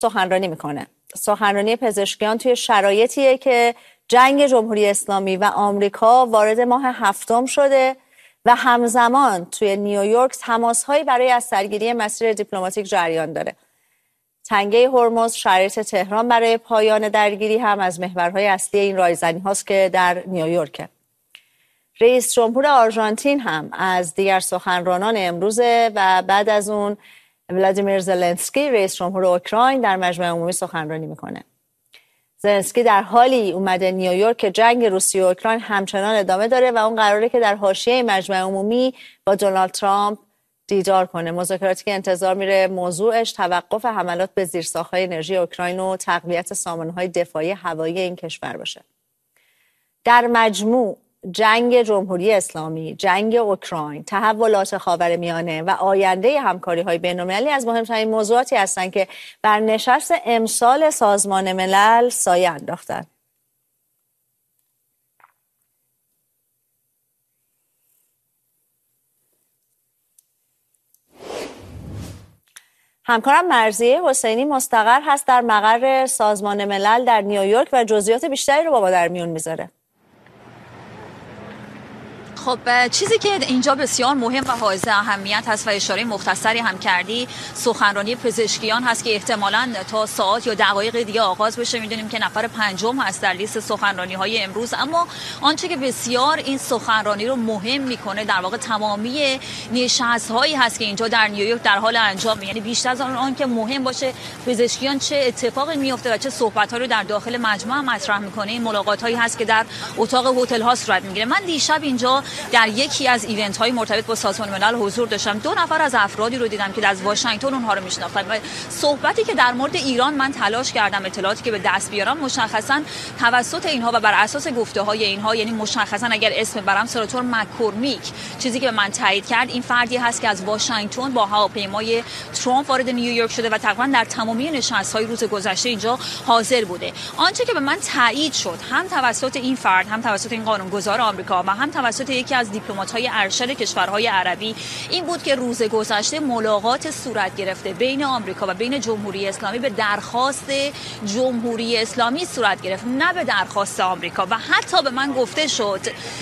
سخنرانی میکنه. سخنرانی پزشکیان توی شرایطیه که جنگ جمهوری اسلامی و آمریکا وارد ماه هفتم شده و همزمان توی نیویورک تماس‌هایی برای از سرگیری مسیر دیپلماتیک جریان داره. تنگه هرمز، شرایط تهران برای پایان درگیری هم از محورهای اصلی این رایزنی هاست که در نیویورک. رئیس جمهور آرژانتین هم از دیگر سخنرانان امروزه و بعد از اون ولادیمیر زلنسکی رئیس جمهور اوکراین در مجمع عمومی سخنرانی میکنه. زلنسکی در حالی اومده نیویورک که جنگ روسیه و اوکراین همچنان ادامه داره و اون قراره که در حاشیه مجمع عمومی با دونالد ترامپ دیدار کنه. مذاکراتی که انتظار میره موضوعش توقف حملات به زیرساخت‌های انرژی اوکراین و تقویت سامانه‌های دفاعی هوایی این کشور باشه. در مجموع جنگ جمهوری اسلامی، جنگ اوکراین، تحولات خاورمیانه و آینده همکاری‌های بین‌المللی از مهمترین موضوعاتی هستند که بر نشست امسال سازمان ملل سایه انداختند. همکارم مرضیه حسینی مستقر هست در مقر سازمان ملل در نیویورک و جزئیات بیشتری رو با ما در میون میذاره. خب چیزی که اینجا بسیار مهم و حائز اهمیت هست و اشاره مختصری هم کردی، سخنرانی پزشکیان هست که احتمالاً تا ساعت یا دقایق دیگه آغاز بشه. میدونیم که نفر پنجم هست در لیست سخنرانی های امروز، اما آنچه که بسیار این سخنرانی رو مهم میکنه در واقع تمامی نشست هایی هست که اینجا در نیویورک در حال انجام، یعنی بیشتر از آن که مهم باشه پزشکیان چه اتفاقی میفته و چه صحبت هایی رو در داخل مجمع مطرح میکنه. این ملاقات هایی هست که در اتاق هتل ها صورت میگیره. من دیشب اینجا در یکی از ایونت های مرتبط با سازمان ملل حضور داشتم. 2 نفر از افرادی رو دیدم که از واشنگتن اونها رو میشناختن و صحبتی که در مورد ایران من تلاش کردم اطلاعاتی که به دست بیارم مشخصا توسط اینها و بر اساس گفته های اینها، یعنی مشخصا اگر اسم برم سناتور مک‌کورمیک، چیزی که به من تایید کرد این فردی هست که از واشنگتن با هواپیمای ترامپ وارد نیویورک شده و تقریبا در تمامی نشست‌های روز گذشته اینجا حاضر بوده. آنچه که به من تایید شد هم توسط این فرد، هم توسط این قانونگذار آمریکا و هم توسط یکی از دیپلمات‌های ارشد کشورهای عربی این بود که روز گذشته ملاقات صورت گرفته بین آمریکا و بین جمهوری اسلامی به درخواست جمهوری اسلامی صورت گرفت، نه به درخواست آمریکا. و حتی به من گفته شد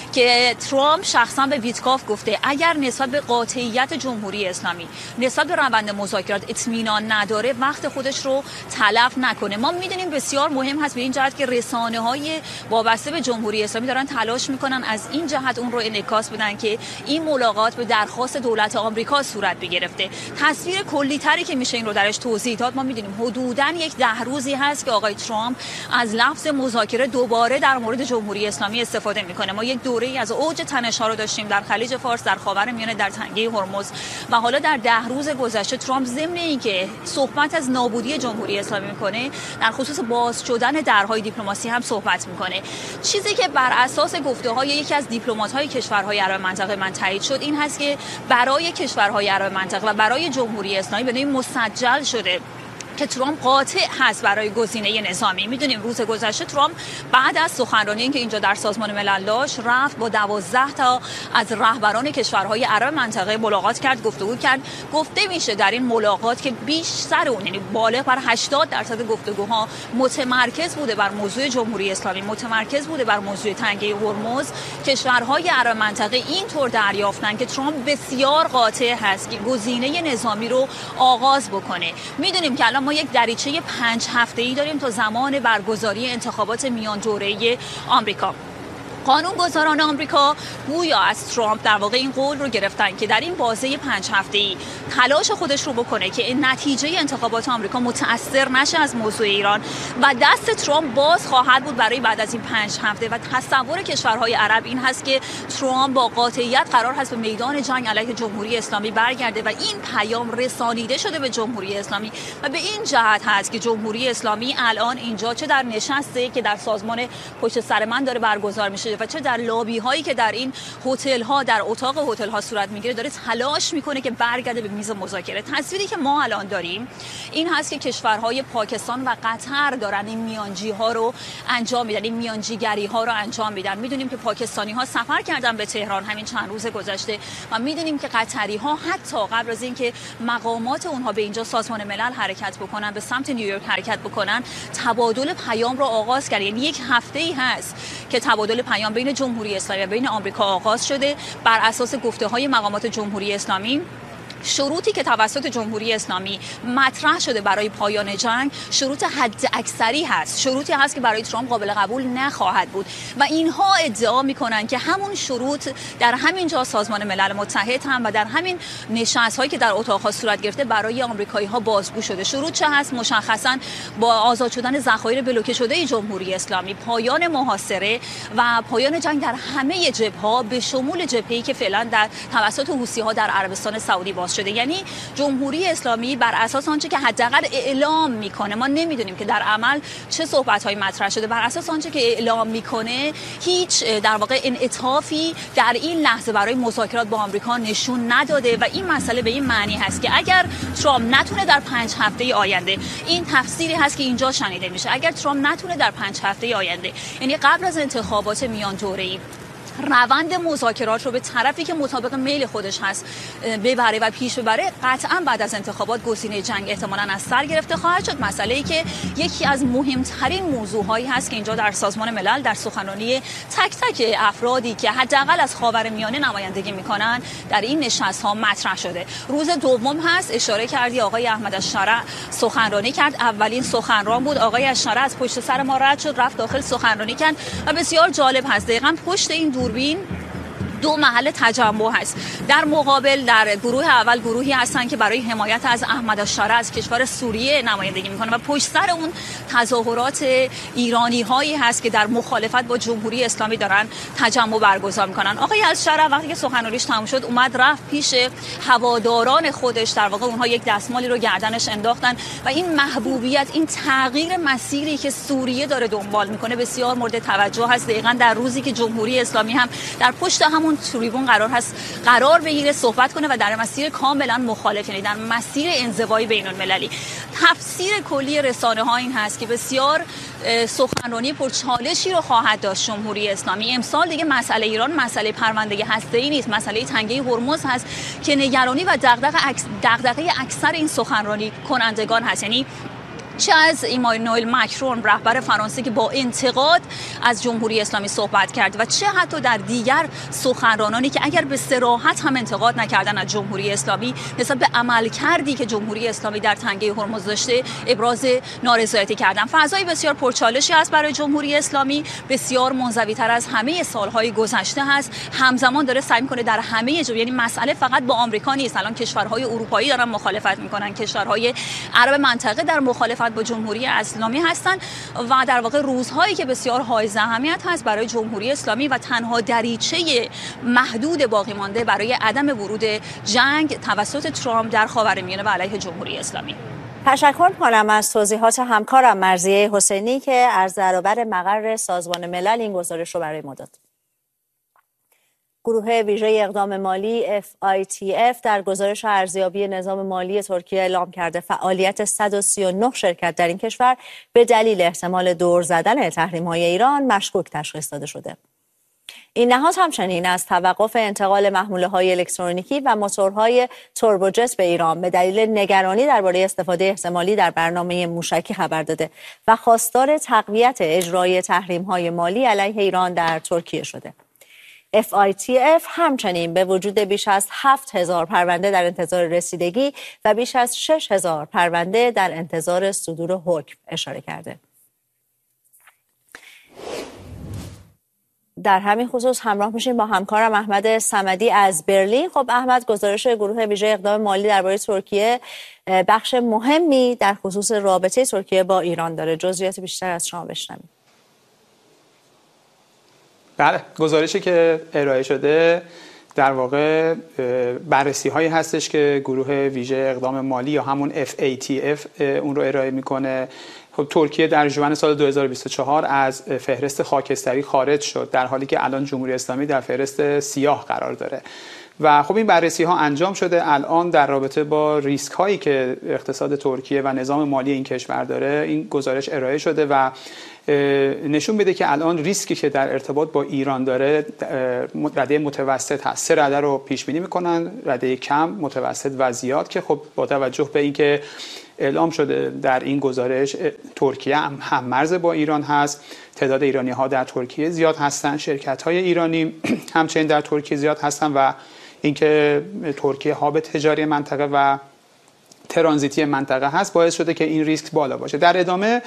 که ترامپ شخصا به ویتکاف گفته اگر نسبت به قاطعیت جمهوری اسلامی، نسبت به روند مذاکرات اطمینان نداره وقت خودش رو تلف نکنه. ما میدونیم بسیار مهم هست به این جهت که رسانه‌های وابسته به جمهوری اسلامی دارن تلاش میکنن از این جهت اون رو انعکاس بدن که این ملاقات به درخواست دولت آمریکا صورت بگرفته. تصویر کلی تری که میشه این رو درش توضیح داد، ما میدونیم حدوداً 10 روزی هست که آقای ترامپ از لفظ مذاکره دوباره در مورد جمهوری اسلامی استفاده میکنه. ما یک دوره‌ای از اوج تنش‌ها رو داشتیم در خلیج فارس، در خاورمیانه، در تنگه هرمز و حالا در 10 روز گذشته ترامپ ضمن اینکه صحبت از نابودی جمهوری اسلامی میکنه در خصوص باز شدن درهای دیپلماسی هم صحبت میکنه. چیزی که بر اساس گفته‌های یکی از دیپلمات‌های کشورهای عرب منطقه من تایید شد این هست که برای کشورهای عرب منطقه و برای جمهوری اسلامی به نوعی مسجل شده که ترامپ قاطع هست برای گزینه نظامی. میدونیم روز گذشته ترامپ بعد از سخنرانی که اینجا در سازمان ملل داشت رفت با 12 تا از رهبران کشورهای عرب منطقه ملاقات کرد، گفتگو کرد. گفته میشه در این ملاقات که بیشتر اون، یعنی بالغ بر 80% گفتگوها متمرکز بوده بر موضوع جمهوری اسلامی، متمرکز بوده بر موضوع تنگه هرمز. کشورهای عرب منطقه اینطور دریافتن که ترامپ بسیار قاطع هست که گزینه نظامی رو آغاز بکنه. میدونیم که الان ما یک دریچه 5 هفته‌ای داریم تا زمان برگزاری انتخابات میان دوره‌ای آمریکا. قانونگذاران آمریکا گویا از ترامپ در واقع این قول رو گرفتن که در این بازه 5 هفته‌ای تلاش خودش رو بکنه که نتیجه انتخابات آمریکا متأثر نشه از موضوع ایران و دست ترامپ باز خواهد بود برای بعد از این 5 هفته. و تصور کشورهای عرب این هست که ترامپ با قاطعیت قرار هست به میدان جنگ علیه جمهوری اسلامی برگرده و این پیام رسانیده شده به جمهوری اسلامی و به این جهت هست که جمهوری اسلامی الان اینجا چه در نشسته که در سازمان پشت سر من داره برگزار میشه و چه در لابی هایی که در این هتل ها، در اتاق هتل ها صورت میگیره، داره تلاش میکنه که برگرده به میز مذاکره. تصویری که ما الان داریم این هست که کشورهای پاکستان و قطر دارن این میانجی ها رو انجام میدن، این میانجیگری ها رو انجام میدن. میدونیم که پاکستانی ها سفر کردن به تهران همین چند روز گذشته و میدونیم که قطری ها حتی قبل از اینکه مقامات اونها به اینجا سازمان ملل حرکت بکنن، به سمت نیویورک حرکت بکنن، تبادل پیام رو آغاز کردن. یعنی یک هفته‌ای هست که تبادل پیام بین جمهوری اسلامی و بین آمریکا آغاز شده بر اساس گفته‌های مقامات جمهوری اسلامی. شروطی که توسط جمهوری اسلامی مطرح شده برای پایان جنگ شروط حد اکثری هست، شروطی هست که برای ترامپ قابل قبول نخواهد بود و اینها ادعا میکنن که همون شروط در همین جا سازمان ملل متحد هم و در همین نشست هایی که در اتاق‌ها صورت گرفته برای آمریکایی ها بازگو شده. شروط چه هست؟ مشخصا با آزاد شدن ذخایر بلوکه شده جمهوری اسلامی، پایان محاصره و پایان جنگ در همه جبهه‌ها به شمول جبهه‌ای که فعلا در توسط حوثی‌ها در عربستان سعودی شده. یعنی جمهوری اسلامی بر اساس آنچه که حداقل اعلام میکنه، ما نمیدونیم که در عمل چه صحبت‌هایی مطرح شده، بر اساس آنچه که اعلام میکنه هیچ در واقع انعطافی در این لحظه برای مذاکرات با آمریکا نشون نداده و این مسئله به این معنی هست که اگر ترامپ نتونه در 5 هفته آینده، این تفسیری هست که اینجا شنیده میشه، اگر ترامپ نتونه در 5 هفته آینده، یعنی قبل از انتخابات میان دوره‌ای، روند مذاکرات رو به طرفی که مطابق میل خودش هست ببره و پیش ببره، قطعا بعد از انتخابات گزینه جنگ احتمالاً از سر گرفته خواهد شد. مسئله‌ای که یکی از مهمترین موضوعهایی هست که اینجا در سازمان ملل در سخنرانی تک تک افرادی که حداقل از خاورمیانه نمایندگی میکنن در این نشست‌ها مطرح شده. روز دوم هست، اشاره کردی آقای احمد الشرع سخنرانی کرد، اولین سخنران بود. آقای الشرع از پشت سر ما رد شد، رفت داخل سخنرانی کرد و بسیار جالب هست، دقیقاً پشت این دوربین 2 محل تجمع هست. در مقابل در گروه اول گروهی هستن که برای حمایت از احمد الشرع از کشور سوریه نمایندگی میکنن و پشت سر اون تظاهرات ایرانی هایی هست که در مخالفت با جمهوری اسلامی دارن تجمع برگزار میکنن. آقای الشرع وقتی که سخنرانیش تموم شد اومد رفت پیش هواداران خودش، در واقع اونها یک دستمالی رو گردنش انداختن و این محبوبیت، این تغییر مسیری که سوریه داره دنبال میکنه بسیار مورد توجه هست. دقیقاً در روزی که جمهوری اسلامی هم در پشت همون تریبون قرار بگیره صحبت کنه و در مسیر کاملا مخالف، یعنی در مسیر انزوای بین المللی. تفسیر کلی رسانه ها این هست که بسیار سخنرانی پرچالشی رو خواهد داشت جمهوری اسلامی. امسال دیگه مسئله ایران مسئله پرونده هسته‌ای نیست، مسئله تنگه هرمز هست که نگرانی و دغدغه اکثر این سخنرانی کنندگان هست. یعنی چه از ایمانوئل ماکرون رهبر فرانسه که با انتقاد از جمهوری اسلامی صحبت کرد و چه حتی در دیگر سخنرانانی که اگر به صراحت هم انتقاد نکردن از جمهوری اسلامی نسبت به عملکردی که جمهوری اسلامی در تنگه هرمز داشته ابراز نارضایتی کردن. فضای بسیار پرچالشی است برای جمهوری اسلامی، بسیار منزوی‌تر از همه سالهای گذشته هست. همزمان داره سعی می‌کنه در همه جا، یعنی مسئله فقط با آمریکا نیست، الان کشورهای اروپایی دارن مخالفت می‌کنن، کشورهای عرب منطقه در مخالفت با جمهوری اسلامی هستند و در واقع روزهایی که بسیار حائز اهمیت هست برای جمهوری اسلامی و تنها دریچه محدود باقی مانده برای عدم ورود جنگ توسط ترامپ در خاورمیانه و علیه جمهوری اسلامی. تشکر می‌کنم از توضیحات همکارم مرضیه حسینی که از برابر مقر سازمان ملل این گزارش رو برای ما داد. گروه ویژه اقدام مالی FITF در گزارش ارزیابی نظام مالی ترکیه اعلام کرده فعالیت 139 شرکت در این کشور به دلیل احتمال دور زدن تحریم‌های ایران مشکوک تشخیص داده شده. این نهاد همچنین از توقف انتقال محموله‌های الکترونیکی و موتورهای توربوجت به ایران به دلیل نگرانی درباره استفاده احتمالی در برنامه موشکی خبر داده و خواستار تقویت اجرای تحریم‌های مالی علیه ایران در ترکیه شده. FITF همچنین به وجود بیش از 7,000 پرونده در انتظار رسیدگی و بیش از 6,000 پرونده در انتظار صدور حکم اشاره کرده. در همین خصوص همراه میشیم با همکارم احمد صمدی از برلین. خب احمد، گزارش گروه ویژه اقدام مالی درباره ترکیه بخش مهمی در خصوص رابطه ترکیه با ایران داره. جزئیات بیشتر از شما بشنویم. بله، گزارشی که ارائه شده در واقع بررسی هایی هستش که گروه ویژه اقدام مالی یا همون FATF اون رو ارائه میکنه. خب ترکیه در ژوئن سال 2024 از فهرست خاکستری خارج شد، در حالی که الان جمهوری اسلامی در فهرست سیاه قرار داره. و خب این بررسی ها انجام شده. الان در رابطه با ریسک هایی که اقتصاد ترکیه و نظام مالی این کشور داره این گزارش ارائه شده و نشون میده که الان ریسکی که در ارتباط با ایران داره رده متوسط هست. 3 رده رو پیش بینی میکنن، رده کم، متوسط و زیاد، که خب با توجه به اینکه اعلام شده در این گزارش ترکیه هم مرز با ایران هست، تعداد ایرانی ها در ترکیه زیاد هستن، شرکت های ایرانی همچنین در ترکیه زیاد هستن و اینکه ترکیه هاب تجاری منطقه و ترانزیتی منطقه هست باعث شده که این ریسک بالا باشه. در ادامه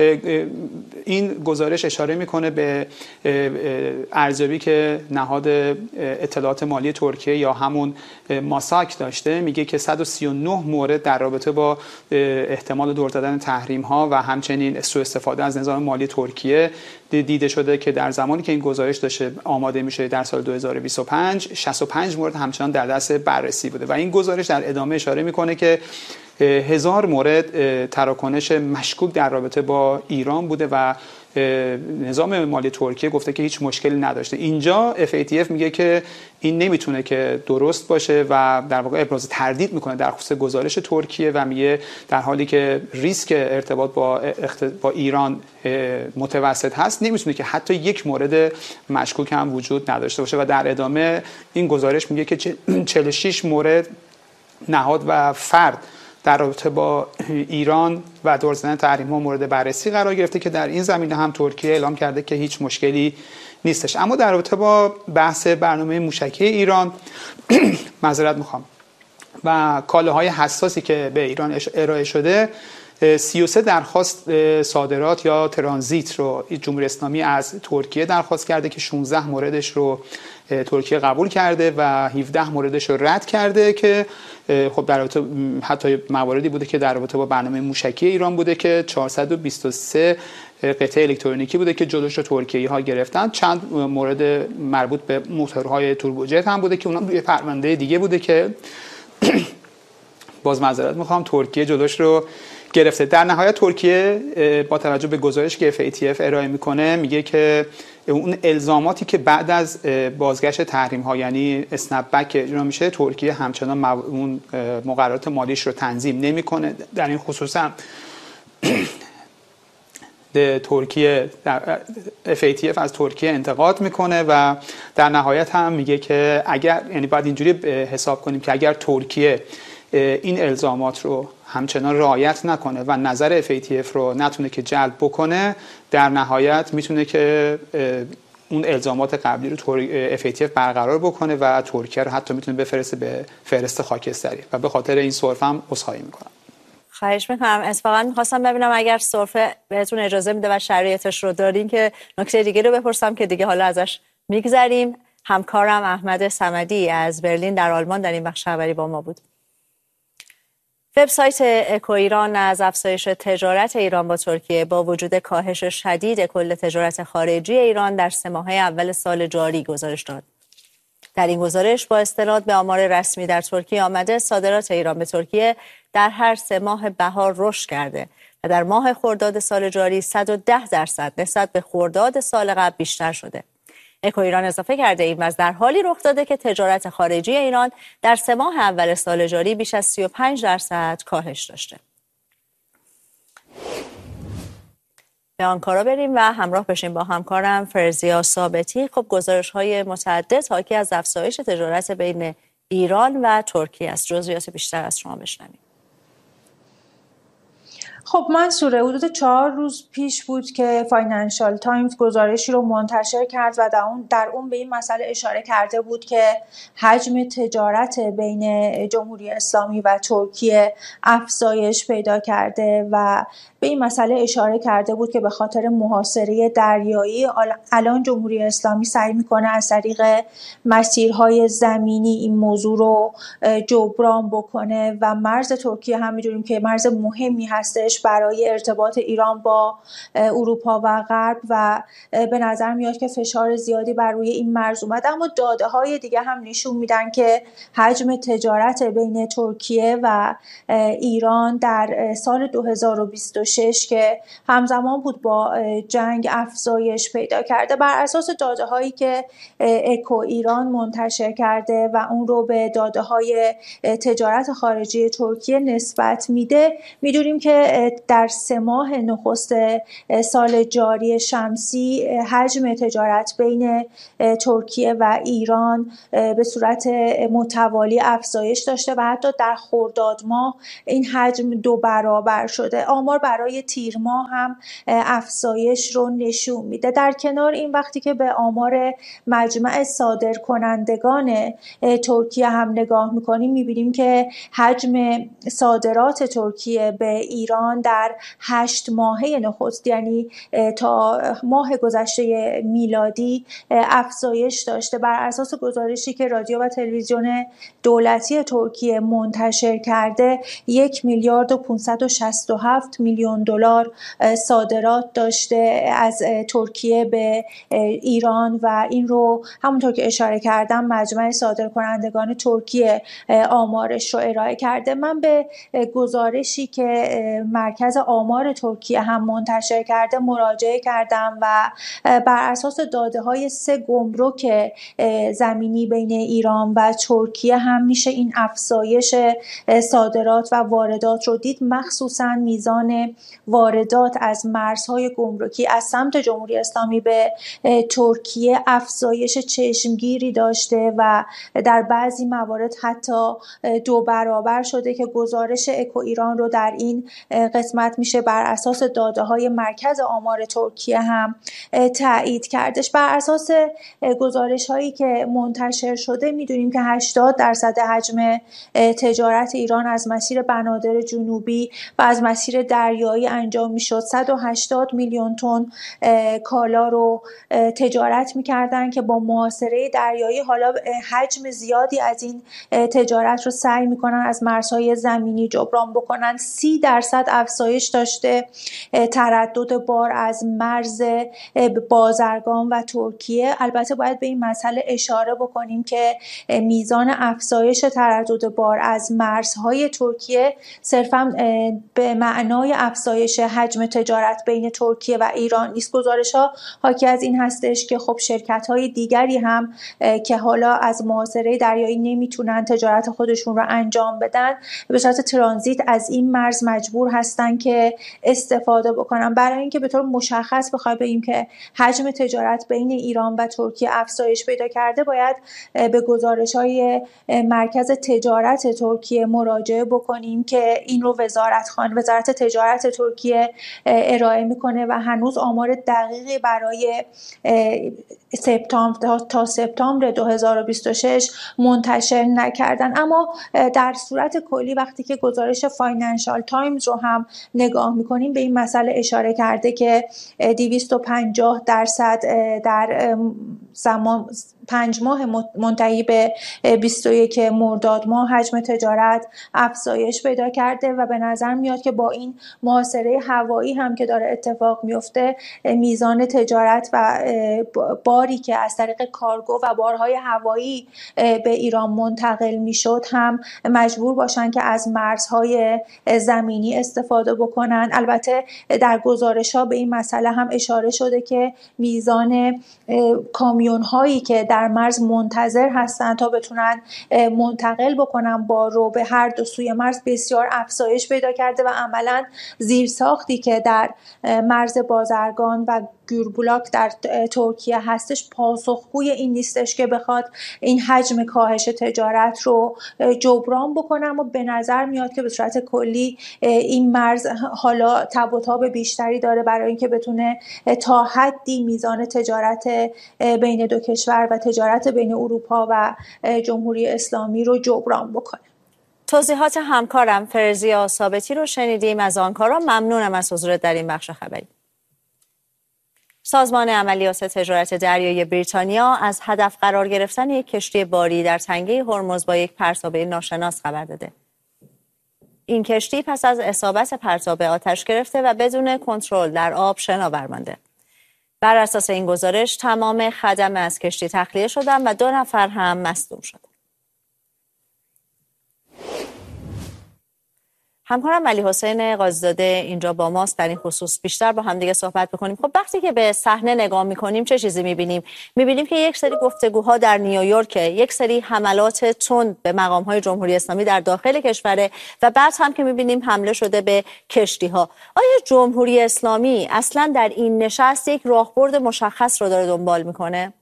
این گزارش اشاره میکنه به ارزیابی که نهاد اطلاعات مالی ترکیه یا همون ماساک داشته. میگه که 139 مورد در رابطه با احتمال دور زدن تحریم ها و همچنین سوء استفاده از نظام مالی ترکیه دیده شده که در زمانی که این گزارش داشته آماده میشه در سال 2025 65 مورد همچنان در دست بررسی بوده و این گزارش در ادامه اشاره میکنه که 1000 مورد تراکنش مشکوک در رابطه با ایران بوده و نظام مالی ترکیه گفته که هیچ مشکلی نداشته. اینجا FATF میگه که این نمیتونه که درست باشه و در واقع ابراز تردید میکنه در خصوص گزارش ترکیه و میگه در حالی که ریسک ارتباط با ایران متوسط هست نمیتونه که حتی یک مورد مشکوک هم وجود نداشته باشه و در ادامه این گزارش میگه که 46 مورد نهاد و فرد در رابطه با ایران و دور زدن تحریم‌ها مورد بررسی قرار گرفته که در این زمینه هم ترکیه اعلام کرده که هیچ مشکلی نیستش. اما در رابطه با بحث برنامه موشکی ایران معذرت میخوام و کالاهای حساسی که به ایران ارائه شده 33 درخواست صادرات یا ترانزیت رو جمهوری اسلامی از ترکیه درخواست کرده که 16 موردش رو ترکیه قبول کرده و 17 موردش رو رد کرده که خب در رابطه حتی مواردی بوده که در رابطه با برنامه موشکی ایران بوده که 423 قطعه الکترونیکی بوده که جلوش رو ترکیه‌ای ها گرفتن. چند مورد مربوط به موتورهای توربوجت هم بوده که اونم روی پرونده دیگه بوده که باز معذرت میخوام ترکیه جلوش رو گرفته. در نهایت ترکیه با توجه به گزارشی که FATF ارائه میکنه میگه که اون الزاماتی که بعد از بازگشت تحریم ها یعنی اسنپ بک اجرا میشه ترکیه همچنان اون مقررات مالیش رو تنظیم نمیکنه. در این خصوص هم ترکیه FATF از ترکیه انتقاد میکنه و در نهایت هم میگه که اگر یعنی باید اینجوری حساب کنیم که اگر ترکیه این الزامات رو همچنان رعایت نکنه و نظر FATF رو نتونه که جلب بکنه در نهایت میتونه که اون الزامات قبلی رو FATF برقرار بکنه و ترکیه رو حتی میتونه بفرسته به فهرست خاکستری و به خاطر این سرفه هم عذرخواهی میکنم. خواهش میکنم. اتفاقا میخواستم ببینم اگر سرفه بهتون اجازه میده و شرایطش رو دارین که نکته دیگه رو بپرسم که دیگه حالا ازش میگذریم. همکارم احمد صمدی از برلین در آلمان در این بخش خبری با ما بود. وبسایت اکو ایران از افزایش تجارت ایران با ترکیه با وجود کاهش شدید کل تجارت خارجی ایران در 3 ماهه اول سال جاری گزارش داد. در این گزارش با استناد به آمار رسمی در ترکیه آمده صادرات ایران به ترکیه در هر 3 ماه بهار رشد کرده و در ماه خرداد سال جاری 110% نسبت به خرداد سال قبل بیشتر شده. اکو ایران اضافه کرده این وضع در حالی رخ داده که تجارت خارجی ایران در 3 ماه اول سال جاری بیش از 35% کاهش داشته. به آنکارا بریم و همراه بشیم با همکارم فرزیا ثابتی. خب گزارش‌های متعدد حاکی از افزایش تجارت بین ایران و ترکیه است. جزئیات بیشتر از شما بشنویم. خب منصوره حدود 4 روز پیش بود که فاینانشال تایمز گزارشی رو منتشر کرد و در اون به این مسئله اشاره کرده بود که حجم تجارت بین جمهوری اسلامی و ترکیه افزایش پیدا کرده و به این مسئله اشاره کرده بود که به خاطر محاصره دریایی الان جمهوری اسلامی سعی میکنه از طریق مسیرهای زمینی این موضوع رو جبران بکنه و مرز ترکیه هم میدونیم که مرز مهمی هستش افزایش برای ارتباط ایران با اروپا و غرب و به نظر میاد که فشار زیادی بر روی این مرز اومد. اما داده‌های دیگه هم نشون میدن که حجم تجارت بین ترکیه و ایران در سال 2026 که همزمان بود با جنگ افزایش پیدا کرده. بر اساس داده‌هایی که اکو ایران منتشر کرده و اون رو به داده‌های تجارت خارجی ترکیه نسبت میده، میدونیم که در 3 ماه نخست سال جاری شمسی حجم تجارت بین ترکیه و ایران به صورت متوالی افزایش داشته و حتی در خرداد ماه این حجم 2 برابر شده. آمار برای تیر ماه هم افزایش رو نشون میده. در کنار این، وقتی که به آمار مجمع صادرکنندگان ترکیه هم نگاه میکنیم، میبینیم که حجم صادرات ترکیه به ایران در 8 ماهه نخست، یعنی تا ماه گذشته میلادی، افزایش داشته. بر اساس گزارشی که رادیو و تلویزیون دولتی ترکیه منتشر کرده، 1 میلیارد و 567 میلیون دلار صادرات داشته از ترکیه به ایران و این رو همونطور که اشاره کردم مجمع صادرکنندگان ترکیه آمارش رو ارائه کرده. من به گزارشی که مرکز آمار ترکیه هم منتشر کرده مراجعه کردم و بر اساس داده‌های 3 گمرک زمینی بین ایران و ترکیه هم میشه این افزایش صادرات و واردات رو دید. مخصوصا میزان واردات از مرزهای گمرکی از سمت جمهوری اسلامی به ترکیه افزایش چشمگیری داشته و در بعضی موارد حتی 2 برابر شده که گزارش اکو ایران رو در این قسمت میشه بر اساس داده‌های مرکز آمار ترکیه هم تایید کردش. بر اساس گزارش‌هایی که منتشر شده میدونیم که 80% حجم تجارت ایران از مسیر بنادر جنوبی و از مسیر دریایی انجام میشد. 180 میلیون تن کالا رو تجارت میکردن که با محاصره دریایی حالا حجم زیادی از این تجارت رو سعی میکنن از مرزهای زمینی جبران بکنن. 30% افزایش داشته تردد بار از مرز بازرگان و ترکیه. البته باید به این مسئله اشاره بکنیم که میزان افزایش تردد بار از مرزهای ترکیه صرفا به معنای افزایش حجم تجارت بین ترکیه و ایران نیست. گزارش‌ها حاکی از این هستش که خب شرکت‌های دیگری هم که حالا از محاصره دریایی نمیتونن تجارت خودشون رو انجام بدن، به صورت ترانزیت از این مرز مجبور هستن که استفاده بکنن. برای اینکه به طور مشخص بخوایم بگیم که حجم تجارت بین ایران و ترکیه افزایش پیدا کرده، باید به گزارش‌های مرکز تجارت ترکیه مراجعه بکنیم که این رو وزارت تجارت ترکیه ارائه میکنه و هنوز آمار دقیقی برای تا سپتامبر 2026 منتشر نکردن. اما در صورت کلی وقتی که گزارش فاینانشال تایمز رو هم نگاه میکنیم به این مسئله اشاره کرده که 250% در زمان 5 ماه منتهی به 21 مرداد ماه حجم تجارت افزایش پیدا کرده و به نظر میاد که با این محاصره هوایی هم که داره اتفاق میفته، میزان تجارت و باری که از طریق کارگو و بارهای هوایی به ایران منتقل میشد هم مجبور باشن که از مرزهای زمینی استفاده بکنن. البته در گزارش‌ها به این مسئله هم اشاره شده که میزان کامیون هایی که در مرز منتظر هستن تا بتونن منتقل بکنن بار رو به هر دو سوی مرز بسیار افزایش پیدا کرده و عملاً زیرساختی که در مرز بازرگان و گوربولاک در ترکیه هستش پاسخگوی این نیستش که بخواد این حجم کاهش تجارت رو جبران بکنه. اما به نظر میاد که به صورت کلی این مرز حالا تب و تاب بیشتری داره برای اینکه بتونه تا حدی میزان تجارت بین دو کشور و تجارت بین اروپا و جمهوری اسلامی رو جبران بکنه. توضیحات همکارم فرزیا ثابتی رو شنیدیم از آنکارا. ممنونم از حضورت در این بخش خبری. سازمان عملیات تجارت دریایی بریتانیا از هدف قرار گرفتن یک کشتی باری در تنگه هرمز با یک پرتابه ناشناس خبر داده. این کشتی پس از اصابت پرتاب آتش گرفته و بدون کنترل در آب شناور مانده. بر اساس این گزارش تمام خدمه از کشتی تخلیه شدند و 2 نفر هم مصدوم شدند. همکارم علی حسین قاضی‌زاده اینجا با ماست در این خصوص بیشتر با هم دیگه صحبت بکنیم. خب وقتی که به صحنه نگاه می‌کنیم چه چیزی می‌بینیم؟ می‌بینیم که یک سری گفتگوها در نیویورک، یک سری حملات تند به مقام‌های جمهوری اسلامی در داخل کشور و بعد هم که می‌بینیم حمله شده به کشتی‌ها. آیا جمهوری اسلامی اصلاً در این نشست یک راهبرد مشخص رو داره دنبال می‌کنه؟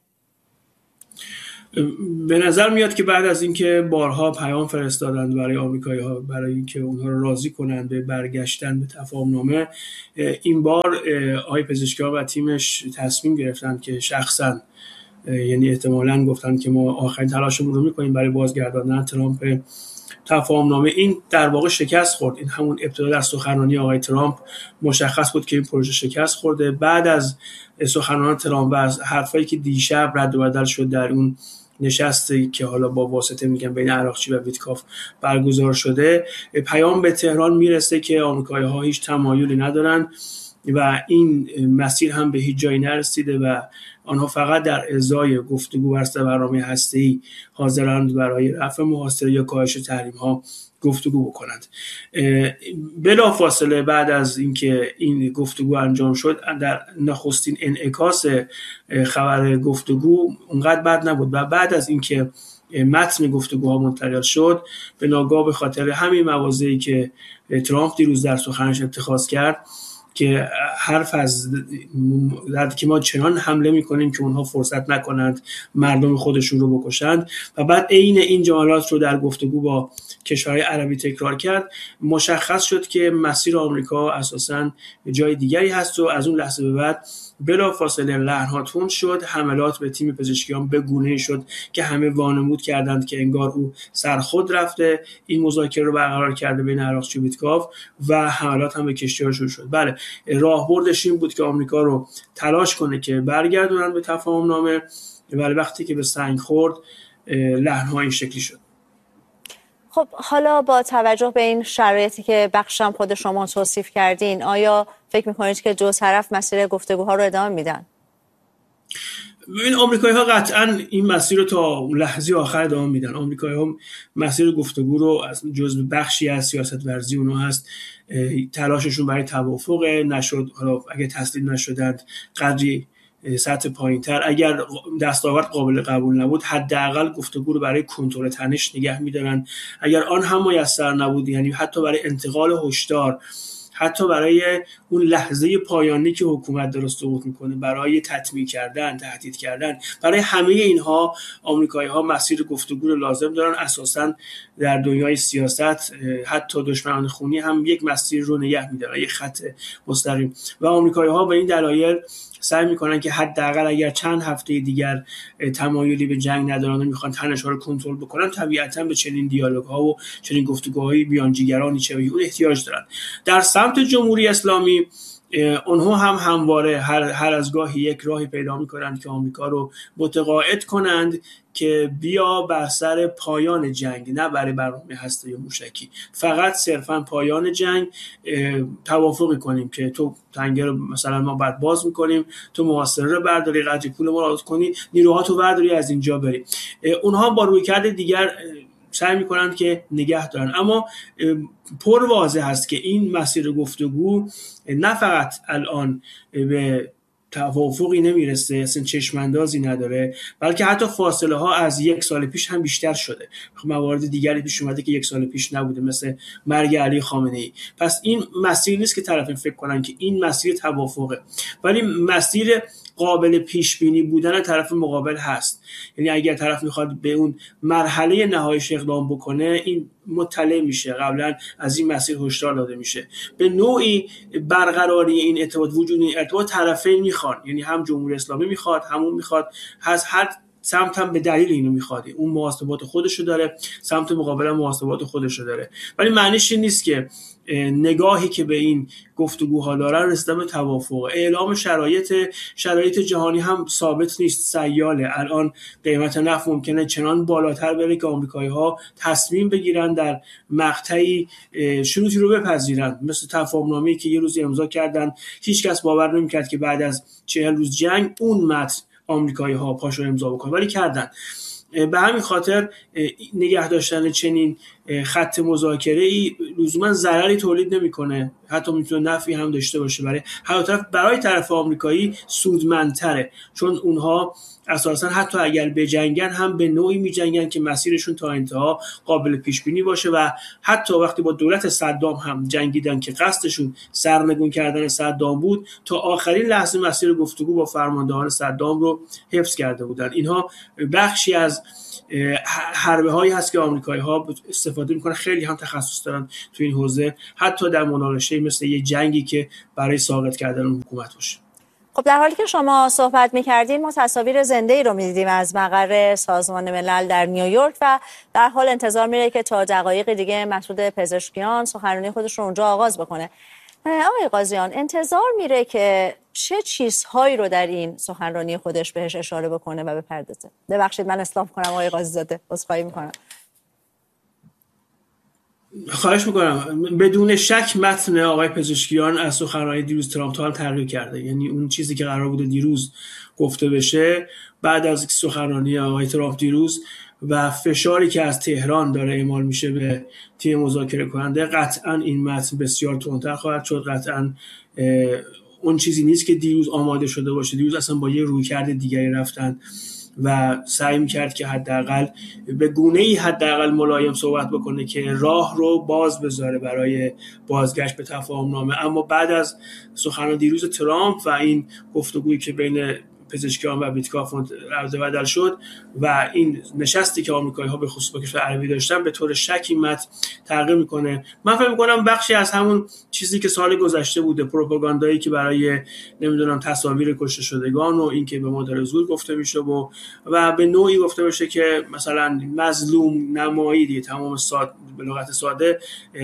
به نظر میاد که بعد از اینکه بارها پیام فرستادند برای آمریکایی‌ها برای اینکه اونها رو راضی کنند به برگشتن به تفاهم‌نامه، این بار آقای پزشکیان و تیمش تصمیم گرفتند که شخصا، یعنی احتمالاً گفتن که ما آخرین تلاشمون رو می‌کنیم برای بازگرداندن ترامپ به تفاهم‌نامه. این در واقع شکست خورد. این همون ابتدا از سخنرانی آقای ترامپ مشخص بود که این پروژه شکست خورده. بعد از سخنرانی ترامپ و از حرفایی که دیشب رد و بدل شد در اون نشستی که حالا با واسطه میگن بین عراقچی و ویتکاف برگزار شده، پیام به تهران میرسه که آمریکایی‌ها هیچ تمایلی ندارن و این مسیر هم به هیچ جایی نرسیده و آنها فقط در ازای گفتگو بر برنامه هسته‌ای حاضرند برای رفع محاصره یا کاهش تحریم‌ها گفتگو بکنند. بلافاصله بعد از اینکه این گفتگو انجام شد، در نخستین انعکاس خبر گفتگو اونقدر بد نبود و بعد از اینکه متن گفتگوها منتقل شد، به ناگاه به خاطر همین مواضعی که ترامپ دیروز در سخنش اتخاذ کرد که حرف از که ما چنان حمله میکنیم که اونها فرصت نکنند مردم خودشون رو بکشند و بعد عین این جملات رو در گفتگو با کشورهای عربی تکرار کرد، مشخص شد که مسیر آمریکا اساساً جای دیگری هست و از اون لحظه به بعد بلافاصله لحن‌ها تند شد. حملات به تیم پزشکیان به گونه‌ای شد که همه وانمود کردند که انگار او سرخود رفته این مذاکره رو برقرار کرده بین عراقچی و ویتکاف و حملات هم به کشتی‌ها شروع شد. بله، راهبردش این بود که آمریکا رو تلاش کنه که برگردونن به تفاهم‌نامه، ولی وقتی که به سنگ خورد لحن‌ها این شکلی شد. خب حالا با توجه به این شرایطی که بخشم خود شما توصیف کردین، آیا فکر میکنید که دو طرف مسیر گفتگوها رو ادامه میدن؟ ببین، آمریکایی‌ها قطعاً این مسیر رو تا لحظه آخر ادامه میدن. آمریکایی‌ها مسیر گفتگو رو از جزء بخشی از سیاست ورزی اونها هست. تلاششون برای توافق نشد، حالا اگه تسلیم نشدند قدری سطح پایین‌تر، اگر دستاورد قابل قبول نبود حداقل گفتگو رو برای کنترل تنش نگه می‌دارن. اگر آن هم میسر نبود، یعنی حتی برای انتقال هشدار، حتی برای اون لحظه پایانی که حکومت داره سقوط میکنه، برای تطمیع کردن، تهدید کردن، برای همه اینها آمریکایی‌ها مسیر گفتگو رو لازم دارن. اساساً در دنیای سیاست حتی دشمنان خونی هم یک مسیر رو نگه می‌دارن، یک خط مستقیم، و آمریکایی‌ها به این دلایل سعی میکنن که حداقل اگر چند هفته دیگر تمایلی به جنگ ندارن و میخوان تنش‌ها رو کنترل بکنن، طبیعتاً به چنین دیالوگ‌ها و چنین گفتگوهای بیانجیگرانی چه اون احتیاج دارن. در سمت جمهوری اسلامی اونها هم همواره هر از گاهی یک راهی پیدا میکنند که آمریکا رو متقاعد کنند که بیا بر سر پایان جنگ، نه برای برنامه هسته یا موشکی، فقط صرفا پایان جنگ توافقی کنیم که تو تنگه رو مثلا ما بعد باز میکنیم، تو محاصره رو برداری، قدری پول ما رو آزاد کنی، نیروهاتو برداری از اینجا بری. اونها با رویکرد دیگر سعی میکنند که نگه دارن، اما پر واضح هست که این مسیر گفتگو نه فقط الان به توافقی نمیرسه، اصلا چشماندازی نداره، بلکه حتی فاصله ها از 1 سال پیش هم بیشتر شده. موارد دیگری پیش اومده که 1 سال پیش نبوده، مثل مرگ علی خامنه‌ای. پس این مسیر نیست که طرفین فکر کنن که این مسیر توافقه، ولی مسیر قابل پیش بینی بودن طرف مقابل هست. یعنی اگر طرف میخواد به اون مرحله نهاییش اقدام بکنه، این مطلع میشه، قبلا از این مسیر هشدار داده میشه. به نوعی برقراری این ارتباط، وجود این ارتباط طرفین میخوان، یعنی هم جمهوری اسلامی میخواد، همون میخواد، هر سمت هم به دلیل اینو میخواد، اون محاسبات خودشو داره، سمت مقابل هم محاسبات خودشو داره، ولی معنیش این نیست که نگاهی که به این گفتگوها داره رسیدن به توافق. اعلام شرایط جهانی هم ثابت نیست، سیاله. الان قیمت نفت ممکنه چنان بالاتر بره که آمریکایی‌ها تصمیم بگیرن در مقطعی شروطی رو بپذیرن، مثل تفاهم‌نامه‌ای که یه روز امضا کردن، هیچ کس باور نمی‌کرد که بعد از 40 روز جنگ اون متن آمریکایی‌ها پاشو امضا بکنن، ولی کردن. به همین خاطر نگه داشتن چنین خط مذاکره‌ای لزوما ضرری تولید نمی‌کنه، حتی میتونه نفعی هم داشته باشه برای طرف آمریکایی سودمندتره، چون اونها اساسا حتی اگر بجنگن هم به نوعی میجنگن که مسیرشون تا انتها قابل پیش بینی باشه و حتی وقتی با دولت صدام هم جنگیدن که قصدشون سرنگون کردن صدام بود، تا آخرین لحظه مسیر گفتگو با فرماندهان صدام رو حفظ کرده بودن. اینها بخشی از حربه هایی هست که آمریکایی ها استفاده میکنن، خیلی هم تخصص دارن تو این حوزه، حتی در مناقشه مثل یه جنگی که برای ساقط کردن حکومت باشه. خب در حالی که شما صحبت می‌کردیم ما تصاویر زنده‌ای رو می‌دیدیم از مقر سازمان ملل در نیویورک و در حال انتظار میره که تا دقایق دیگه مسعود پزشکیان سخنرانی خودش رو اونجا آغاز بکنه. آقای قاضیان، انتظار میره که چه چیزهایی رو در این سخنرانی خودش بهش اشاره بکنه و بپردازه؟ ببخشید من اصلاح کنم آقای قاضی زاده، عذرخواهی میکنم. خواهش میکنم. بدون شک متن آقای پزشکیان از سخنرانی دیروز ترامپ تا تغییر کرده، یعنی اون چیزی که قرار بوده دیروز گفته بشه بعد از سخنرانی آقای ترامپ دیروز و فشاری که از تهران داره اعمال میشه به تیم مذاکره کننده، قطعا این متن بسیار تندتر خواهد شد. قطعا اون چیزی نیست که دیروز آماده شده باشه. دیروز اصلا با یه رویکرد دیگری رفتن و سعی میکرد که حداقل به گونه‌ای حداقل ملایم صحبت بکنه که راه رو باز بذاره برای بازگشت به تفاهم‌نامه. اما بعد از سخنرانی دیروز ترامپ و این گفتگویی که بین پزشکیان و ویتکاف رد و بدل شد و این نشستی که آمریکایی‌ها به خصوص با کشور عربی داشتن، به طور شکی متن تغییر میکنه. من فکر میکنم بخشی از همون چیزی که سال گذشته بوده، پروپاگاندایی که برای نمیدونم تصاویر کشته شدگان و این که به مادر زور گفته میشه و به نوعی گفته بشه که مثلا مظلوم نمایی دیگه، تمام به لغت ساده،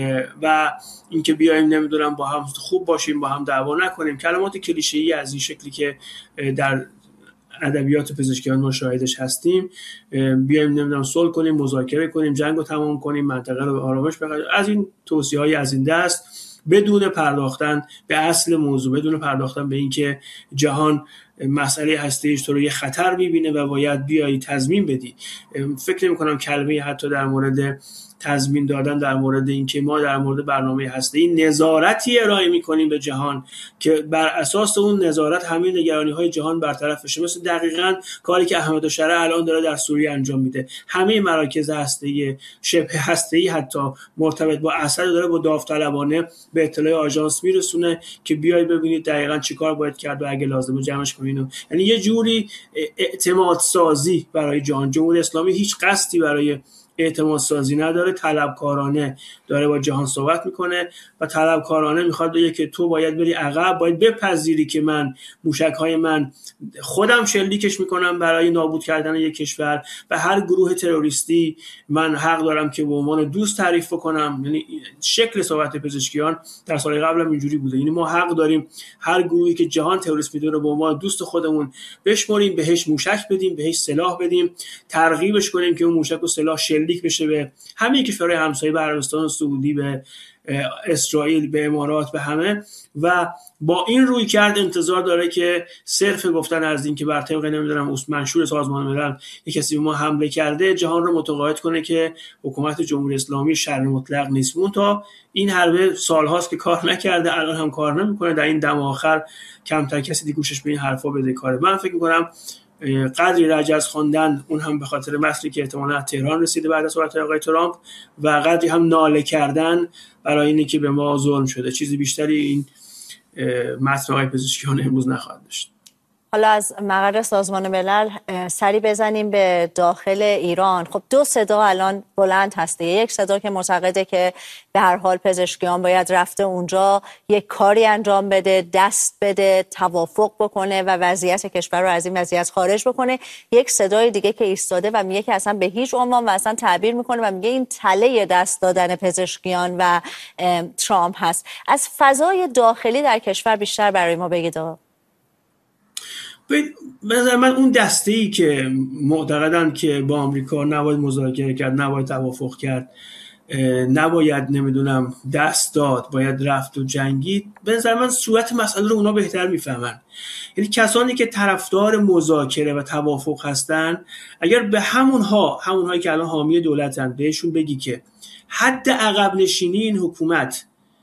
و اینکه بیایم نمیدونم با هم خوب باشیم، با هم دعوا نکنیم، کلمات کلیشه‌ای از این شکلی که در ادبیات پزشکیان ما شاهدش هستیم، بیایم نمیدونم صلح کنیم، مذاکره کنیم، جنگو تمام کنیم، منطقه رو به آرامش ببریم، از این توصیه‌های از این دست، بدون پرداختن به اصل موضوع، بدون پرداختن به اینکه جهان مسئله هسته‌ایش تو رو یه خطر می‌بینه و باید بیایی تضمین بدی. فکر نمی‌کنم کلمه حتی در مورد تضمین دادن، در مورد اینکه ما در مورد برنامه هسته‌ای نظارتی ارائه می‌کنیم به جهان که بر اساس اون نظارت همه نگرانی‌های جهان برطرف بشه، مثل دقیقاً کاری که احمدالشرع الان داره در سوریه انجام میده. همه مراکز هسته‌ای، شبه هسته‌ای، حتی مرتبط با اسد داره با داوطلبانه به اطلاع آژانس میرسونه که بیاید ببینید دقیقاً چیکار باید کرد و اگه لازمه جمعش کنین. یعنی یه جوری اعتماد سازی برای جهان. جمهوری اسلامی هیچ قصدی برای اعتماد سازی نداره، طلبکارانه داره با جهان صحبت میکنه و طلبکارانه میخواد بگه که تو باید بری عقب، باید بپذیری که من موشک‌های من خودم شلیکش میکنم برای نابود کردن یک کشور و هر گروه تروریستی من حق دارم که به عنوان دوست تعریف کنم. یعنی شکل صحبت پزشکیان در سال قبل هم اینجوری بوده، یعنی ما حق داریم هر گروهی که جهان تروریست میدونه به عنوان دوست خودمون بشمریم، بهش موشک بدیم، بهش سلاح بدیم، ترغیبش کنیم که اون موشک و سلاح شلیک بشه به همه کشورهای همسایه، به عربستان سعودی، به اسرائیل، به امارات، به همه. و با این روی کرد انتظار داره که صرف گفتن از این که بر طبق نمیدونم منشور سازمان ملل یک کسی به ما حمله کرده جهان رو متقاعد کنه که حکومت جمهوری اسلامی شر مطلق نیست. اون تا این حربه سالهاست که کار نکرده، الان هم کار نمیکنه. در این دم آخر کمتر کسی دیگه گوشش به این حرفا بده کاره. من فکر میکنم قدری رجز خواندن، اون هم به خاطر متنی که احتمالاً تهران رسیده بعد از صحبت آقای ترامپ، و قدری هم ناله کردن برای اینکه که به ما ظلم شده. چیزی بیشتری این متن آقای پزشکیان امروز نخواهد داشت. حالا از مقر سازمان ملل سری بزنیم به داخل ایران. خب دو صدا الان بلند هسته. یک صدا که معتقده که به هر حال پزشکیان باید رفته اونجا یک کاری انجام بده، دست بده، توافق بکنه و وضعیت کشور رو از این وضعیت خارج بکنه. یک صدای دیگه که ایستاده و میگه که اصلا به هیچ عنوان و اصلا تعبیر میکنه و میگه این تله دست دادن پزشکیان و ترامپ هست. از فضای داخلی در کشور بیشتر برای ما بگید. به نظر من اون دسته‌ای که معتقدن که با آمریکا نباید مذاکره کرد، نباید توافق کرد، نباید نمیدونم دست داد، باید رفت و جنگید، به نظر من صورت مسئله رو اونا بهتر میفهمن. یعنی کسانی که طرفدار مذاکره و توافق هستن، اگر به همونهایی که الان حامی دولتن بهشون بگی که حد عقب نشینی این حکومت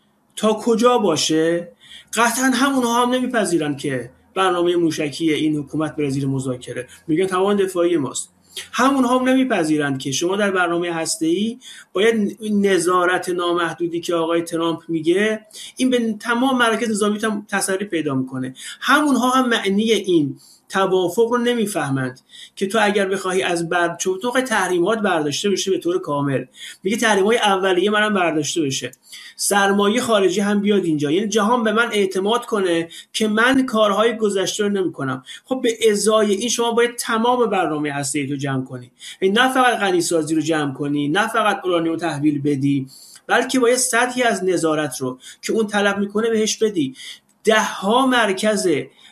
تا کجا باشه، قطعا همونها هم نمیپذیرن که برنامه موشکی این حکومت بره زیر مذاکره، میگن توان دفاعی ماست. همونها هم نمیپذیرن که شما در برنامه هسته‌ای باید نظارت نامحدودی که آقای ترامپ میگه این به تمام مراکز نظامی تسری پیدا میکنه. همونها هم معنی این توافق رو نمیفهمند که تو اگر بخواهی از چون تو تحریمات برداشته بشه به طور کامل، میگه تحریم‌های اولیه منم برداشته بشه، سرمایه خارجی هم بیاد اینجا، یعنی جهان به من اعتماد کنه که من کارهای گذشته رو نمی‌کنم. خب به ازای این شما باید تمام برنامه هسته‌ای رو جمع کنی، یعنی نه فقط غنی‌سازی رو جمع کنی، نه فقط اورانیوم تحویل بدی، بلکه باید سطحی از نظارت رو که اون طلب میکنه بهش بدی. 10 مرکز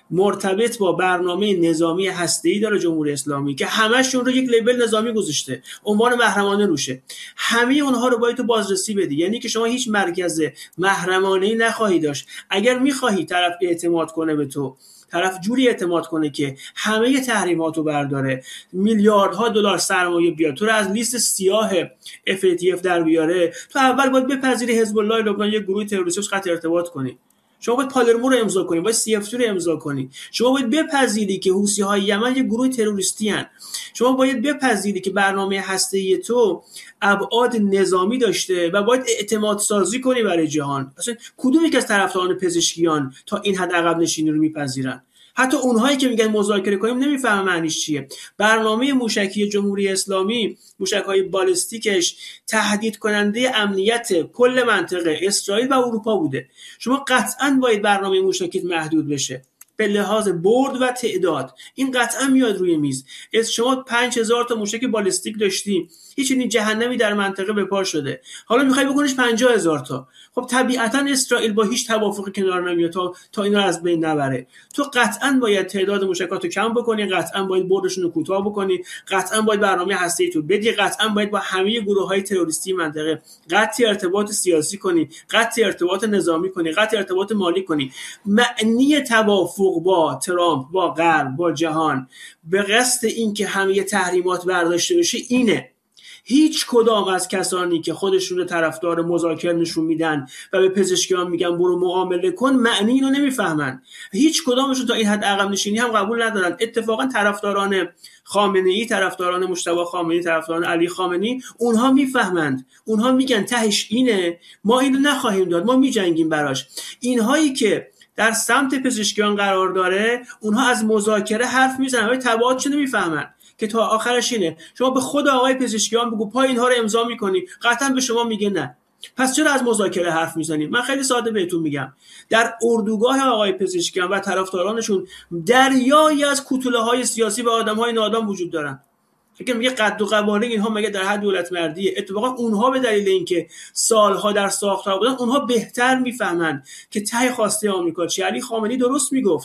مرتبط با برنامه نظامی هسته‌ای داره جمهوری اسلامی که همشون رو یک لیبل نظامی گذاشته، عنوان محرمانه روشه. همه اونها رو باید تو بازرسی بدی، یعنی که شما هیچ مرکز محرمانه‌ای نخواهی داشت. اگر می‌خواهی طرف اعتماد کنه به تو، طرف جوری اعتماد کنه که همه تحریماتو برداره، میلیاردها دلار سرمایه بیاد، تو رو از لیست سیاه FATF در بیاره، تو اول باید بپذیری حزب الله لبنان یک گروه تروریستی قطع ارتباط کنی. شما باید پالرمو رو امضا کنی، باید CF2 رو امضا کنی. شما باید بپذیری که حوثی‌های یمن یک گروه تروریستی هستند. شما باید بپذیری که برنامه هسته‌ای تو ابعاد نظامی داشته و باید اعتماد سازی کنی برای جهان. اصلا کدوم یک از طرفداران پزشکیان تا این حد عقب نشینی رو میپذیرن؟ حتی اونهایی که میگن مذاکره کنیم نمیفهمن معنیش چیه. برنامه موشکی جمهوری اسلامی، موشک‌های بالستیکش تهدید کننده امنیت کل منطقه اسرائیل و اروپا بوده. شما قطعاً باید برنامه موشکیت محدود بشه به لحاظ برد و تعداد. این قطعا میاد روی میز. شما 5000 تا موشک بالستیک داشتی، هیچ این جهنمی در منطقه به پا شده، حالا میخوای بکنیش 50000 تا. خب طبیعتا اسرائیل با هیچ توافقی کنار نمیاد تا اینا از بین نبره. تو قطعا باید تعداد موشکاتو کم بکنی، قطعا باید بردشون رو کوتاه بکنی، قطعا باید برنامه هسته‌ای تو بدی، قطعا باید با همه گروه‌های تروریستی منطقه قطع ارتباط سیاسی کنی، قطع ارتباط نظامی کنی، قطع ارتباط مالی کنی. معنی توافق با ترامپ، با غرب، با جهان به قصد این که همه تحریمات برداشته بشه اینه. هیچ کدام از کسانی که خودشون رو طرفدار مذاکره نشون میدن و به پزشکیان میگن برو معامله کن، معنی اینو نمیفهمن. هیچ کدامشون تا این حد عقب نشینی هم قبول ندارن. اتفاقا طرفداران خامنه‌ای، طرفداران مجتبی خامنه‌ای، طرفداران علی خامنه‌ای، اونها میفهمند، اونها میگن تهش اینه، ما اینو نخواهیم داد، ما میجنگیم براش. اینهایی که در سمت پزشکیان قرار داره، اونها از مذاکره حرف میزنن ولی تبعاتش نمیفهمن که تا آخرش اینه. شما به خود آقای پزشکیان بگو پای اینها رو امضا میکنی، قطعا به شما میگه نه. پس چرا از مذاکره حرف میزنید؟ من خیلی ساده بهتون میگم، در اردوگاه آقای پزشکیان و طرفدارانشون دریایی از کوتوله‌های سیاسی و آدم‌های نادان وجود دارن. فکر میگه قد و قواره اینها مگه در حد دولت مردیه؟ اتفاقا اونها به دلیل اینکه سالها در ساختار بودن، اونها بهتر میفهمن که ته خواسته آمریکا چیه. علی خامنه‌ای درست میگفت،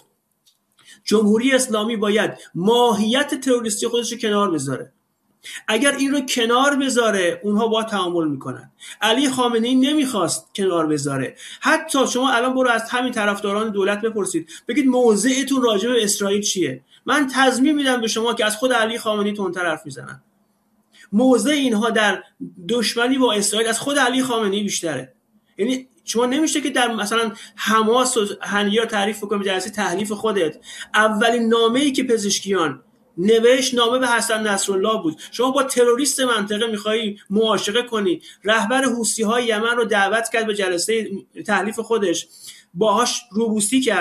جمهوری اسلامی باید ماهیت تروریستی خودش رو کنار بذاره. اگر این رو کنار بذاره، اونها با تعامل میکنن. علی خامنه‌ای نمیخواست کنار بذاره. حتی شما الان برو از همین طرفداران دولت بپرسید، بگید موضعتون راجع به اسرائیل چیه؟ من تضمین میدم به شما که از خود علی خامنه‌ای تندتر حرف میزنن. موضع اینها در دشمنی با اسرائیل از خود علی خامنه‌ای بیشتره. یعنی شما نمیشه که در مثلا حماس و هنیه رو تعریف بکنی به جلسه تحریف خودت. اولین نامه‌ای که پزشکیان نوشت نامه به حسن نصرالله بود. شما با تروریست منطقه میخوایی معاشقه کنی. رهبر حوثی‌های یمن رو دعوت کرد به جلسه تحریف خودش، باهاش روبوسی کرد،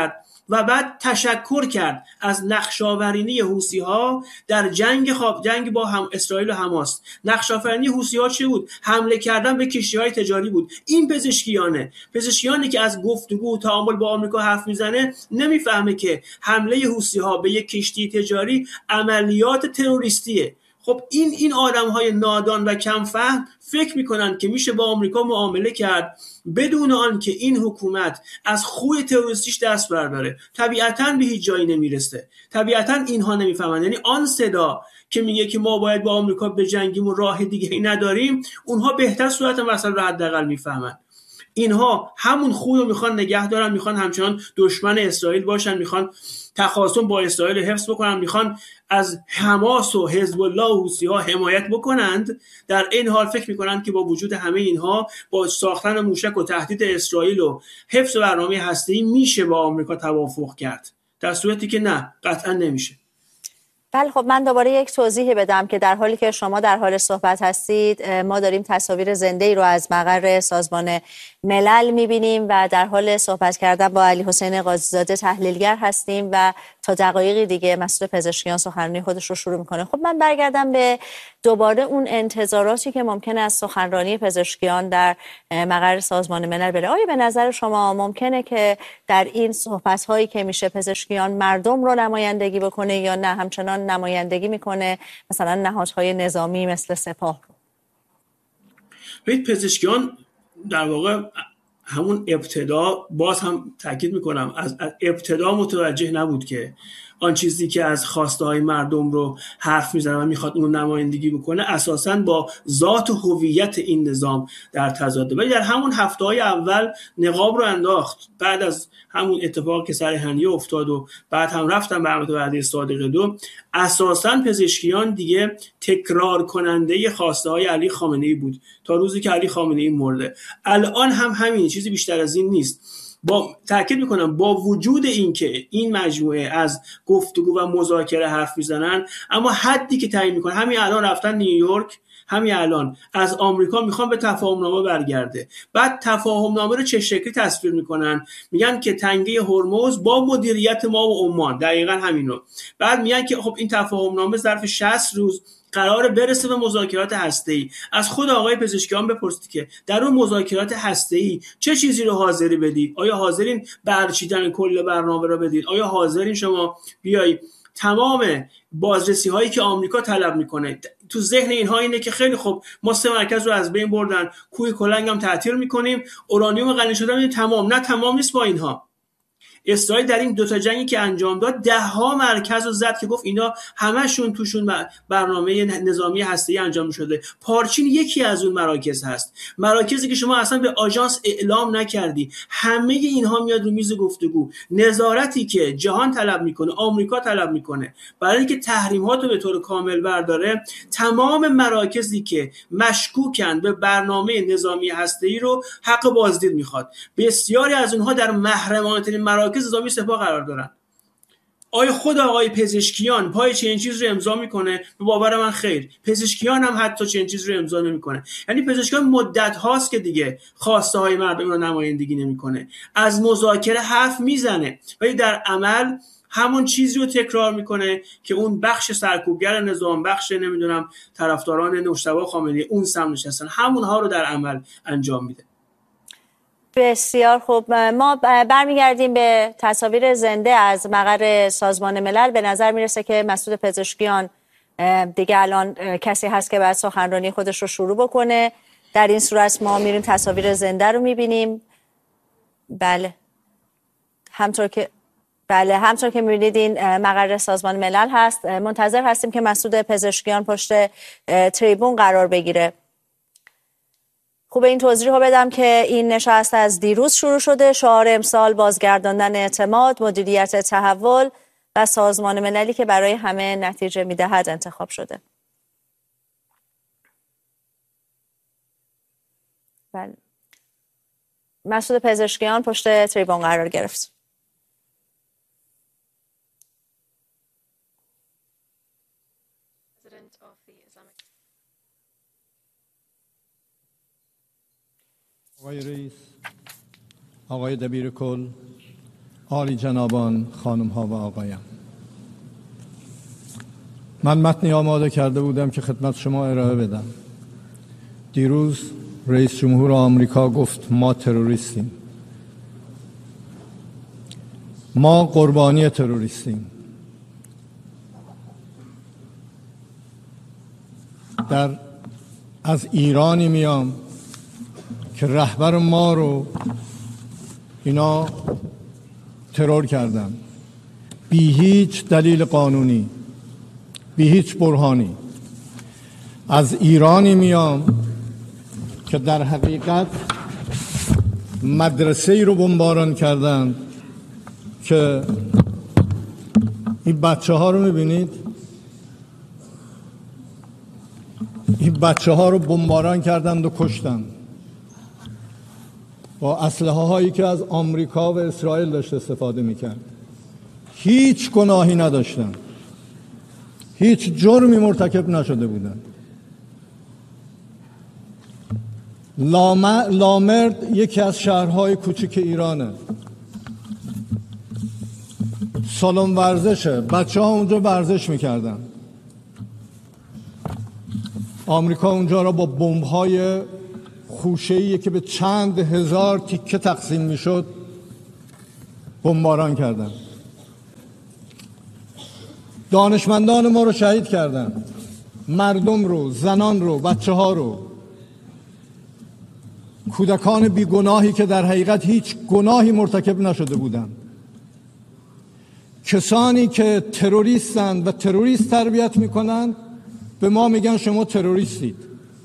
و بعد تشکر کرد از نقش‌آفرینی حوثی‌ها در جنگ با اسرائیل و حماس. نقش‌آفرینی حوثی‌ها چه بود؟ حمله کردن به کشتی‌های تجاری بود. این پزشکیانی که از گفتگو و تعامل با آمریکا حرف میزنه نمیفهمه که حمله حوثی‌ها به یک کشتی تجاری عملیات تروریستیه. خب این آدم‌های نادان و کم فهم فکر میکنن که میشه با آمریکا معامله کرد بدون آنکه این حکومت از خوی تروریستیش دست برداره. طبیعتاً به هیچ جایی نمیرسه. طبیعتاً اینها نمیفهمن. یعنی آن صدا که میگه که ما باید با آمریکا بجنگیم و راه دیگه ای نداریم، اونها بهتر صورت مسئله رو حداقل میفهمن. اینها همون خوی رو میخوان نگه دارن، میخوان همچنان دشمن اسرائیل باشن، میخوان تخاصم با اسرائیل حفظ بکنن، میخوان از حماس و حزب الله و حوثی‌ها حمایت بکنند. در این حال فکر میکنند که با وجود همه اینها، با ساختن موشک و تهدید اسرائیل و حفظ برنامه هسته‌ای میشه با آمریکا توافق کرد، در صورتی که نه، قطعا نمیشه. بله، خب من دوباره یک توضیح بدم که در حالی که شما در حال صحبت هستید، ما داریم تصاویر زنده‌ای رو از مقر سازمان ملل می‌بینیم و در حال صحبت کردن با علی حسین قاضی‌زاده تحلیلگر هستیم و تا دقایقی دیگه مسعود پزشکیان سخنرانی خودش رو شروع می‌کنه. خب من برگردم به دوباره اون انتظاراتی که ممکنه از سخنرانی پزشکیان در مقر سازمان ملل بره. آیا به نظر شما ممکنه که در این صحبت‌هایی که میشه پزشکیان مردم رو نمایندگی بکنه یا نه همچنان نمایندگی میکنه مثلا نهادهای نظامی مثل سپاه رو؟ ببینید، پزشکیان در واقع همون ابتدا، باز هم تاکید میکنم، از ابتدا متوجه نبود که آن چیزی که از خواسته های مردم رو حرف میزنه و میخواد اون نمایندگی بکنه اساساً با ذات و هویت این نظام در تضاده. ولی در همون هفته‌های اول نقاب رو انداخت. بعد از همون اتفاق که سر هنیه افتاد و بعد هم رفتن به عملیات وعده صادق دو، اساساً پزشکیان دیگه تکرار کننده خواسته های علی خامنه‌ای بود تا روزی که علی خامنه‌ای مرده. الان هم همین، چیزی بیشتر از این نیست. با تاکید میکنم با وجود اینکه این مجموعه از گفتگو و مذاکره حرف میزنن، اما حدی که تعیین میکنن، همین الان رفتن نیویورک، همین الان از آمریکا میخوان به تفاهمنامه برگرده. بعد تفاهمنامه رو چه شکلی تصویر میکنن؟ میگن که تنگه هرمز با مدیریت ما و عمان، دقیقاً همین رو. بعد میگن که خب این تفاهمنامه ظرف 60 روز قراره برسه به مذاکرات هسته‌ای. از خود آقای پزشکیان بپرسید که در اون مذاکرات هسته‌ای چه چیزی رو حاضری بدید؟ آیا حاضرین برچیدن کل برنامه رو بدید؟ آیا حاضرین شما بیای تمام بازرسی هایی که آمریکا طلب میکنه؟ تو ذهن اینها اینه که خیلی خوب، ما 3 مرکز رو از بین بردن، کوه کلنگ هم تعطیل میکنیم، اورانیوم غنی شده میدیم، تمام. نه، تمام نیست. با اینها اسرائیل در این دوتا جنگی که انجام داد 10 مرکز رو زد که گفت اینا همشون توشون برنامه نظامی هسته‌ای انجام شده. پارچین یکی از اون مراکز هست، مراکزی که شما اصلا به آژانس اعلام نکردی. همه اینها میاد رو میز گفتگو. نظارتی که جهان طلب میکنه، آمریکا طلب میکنه برای اینکه تحریمات رو به طور کامل برداره، تمام مراکزی که مشکوکن به برنامه نظامی هسته‌ای رو حق بازدید میخواد. بسیاری از اونها در محرمانه‌ترین مراکز نظامی سپاه قرار دارن. آیا خود آقای پزشکیان پای چنین چیز رو امضا میکنه؟ به باور من خیر. پزشکیان هم حتی چنین چیز رو امضا نمیکنه. یعنی پزشکیان مدت هاست که دیگه خواسته های مردم رو نمایندگی نمیکنه، از مذاکره حرف میزنه ولی در عمل همون چیزی رو تکرار میکنه که اون بخش سرکوبگر نظام، بخش نمیدونم طرفداران مجتبی خامنه‌ای اون سم نشستن، همونها رو در عمل انجام میده. بسیار خوب، ما برمیگردیم به تصاویر زنده از مقر سازمان ملل. به نظر میرسه که مسعود پزشکیان دیگه الان کسی هست که باید سخنرانی خودش رو شروع بکنه. در این صورت ما میریم تصاویر زنده رو میبینیم. بله، همطور که میبینید این مقر سازمان ملل هست. منتظر هستیم که مسعود پزشکیان پشت تریبون قرار بگیره. خوبه این توضیح رو بدم که این نشست از دیروز شروع شده. شعار امسال بازگرداندن اعتماد، مدیریت تحول و سازمان مللی که برای همه نتیجه میدهد انتخاب شده. بله، مسعود پزشکیان پشت تریبون قرار گرفت. آقای رئیس، آقای دبیر کل، عالی جنابان، خانم ها و آقایان، من متنی آماده کرده بودم که خدمت شما ارائه بدم. دیروز رئیس جمهور آمریکا گفت ما تروریستیم. ما قربانی تروریستیم. از ایرانی میام که رهبر ما رو اینا ترور کردن بی هیچ دلیل قانونی، بی هیچ برهانی. از ایرانی میام که در حقیقت مدرسه ای رو بمباران کردن که این بچه ها رو میبینید، این بچه ها رو بمباران کردند و کشتند با اسلحه هایی که از آمریکا و اسرائیل داشت استفاده میکرد. هیچ گناهی نداشتن، هیچ جرمی مرتکب نشده بودن. لامرد یکی از شهرهای کوچک ایرانه، سالن ورزشه، بچه ها اونجا ورزش میکردن. آمریکا اونجا را با بمب‌های خوشه‌ای که به چند هزار تیکه تقسیم میشد بمباران کردن. دانشمندان ما رو شهید کردن، مردم رو، زنان رو، بچه ها رو، کودکان بیگناهی که در حقیقت هیچ گناهی مرتکب نشده بودند. کسانی که تروریستند و تروریست تربیت میکنند به ما میگن شما تروریستید.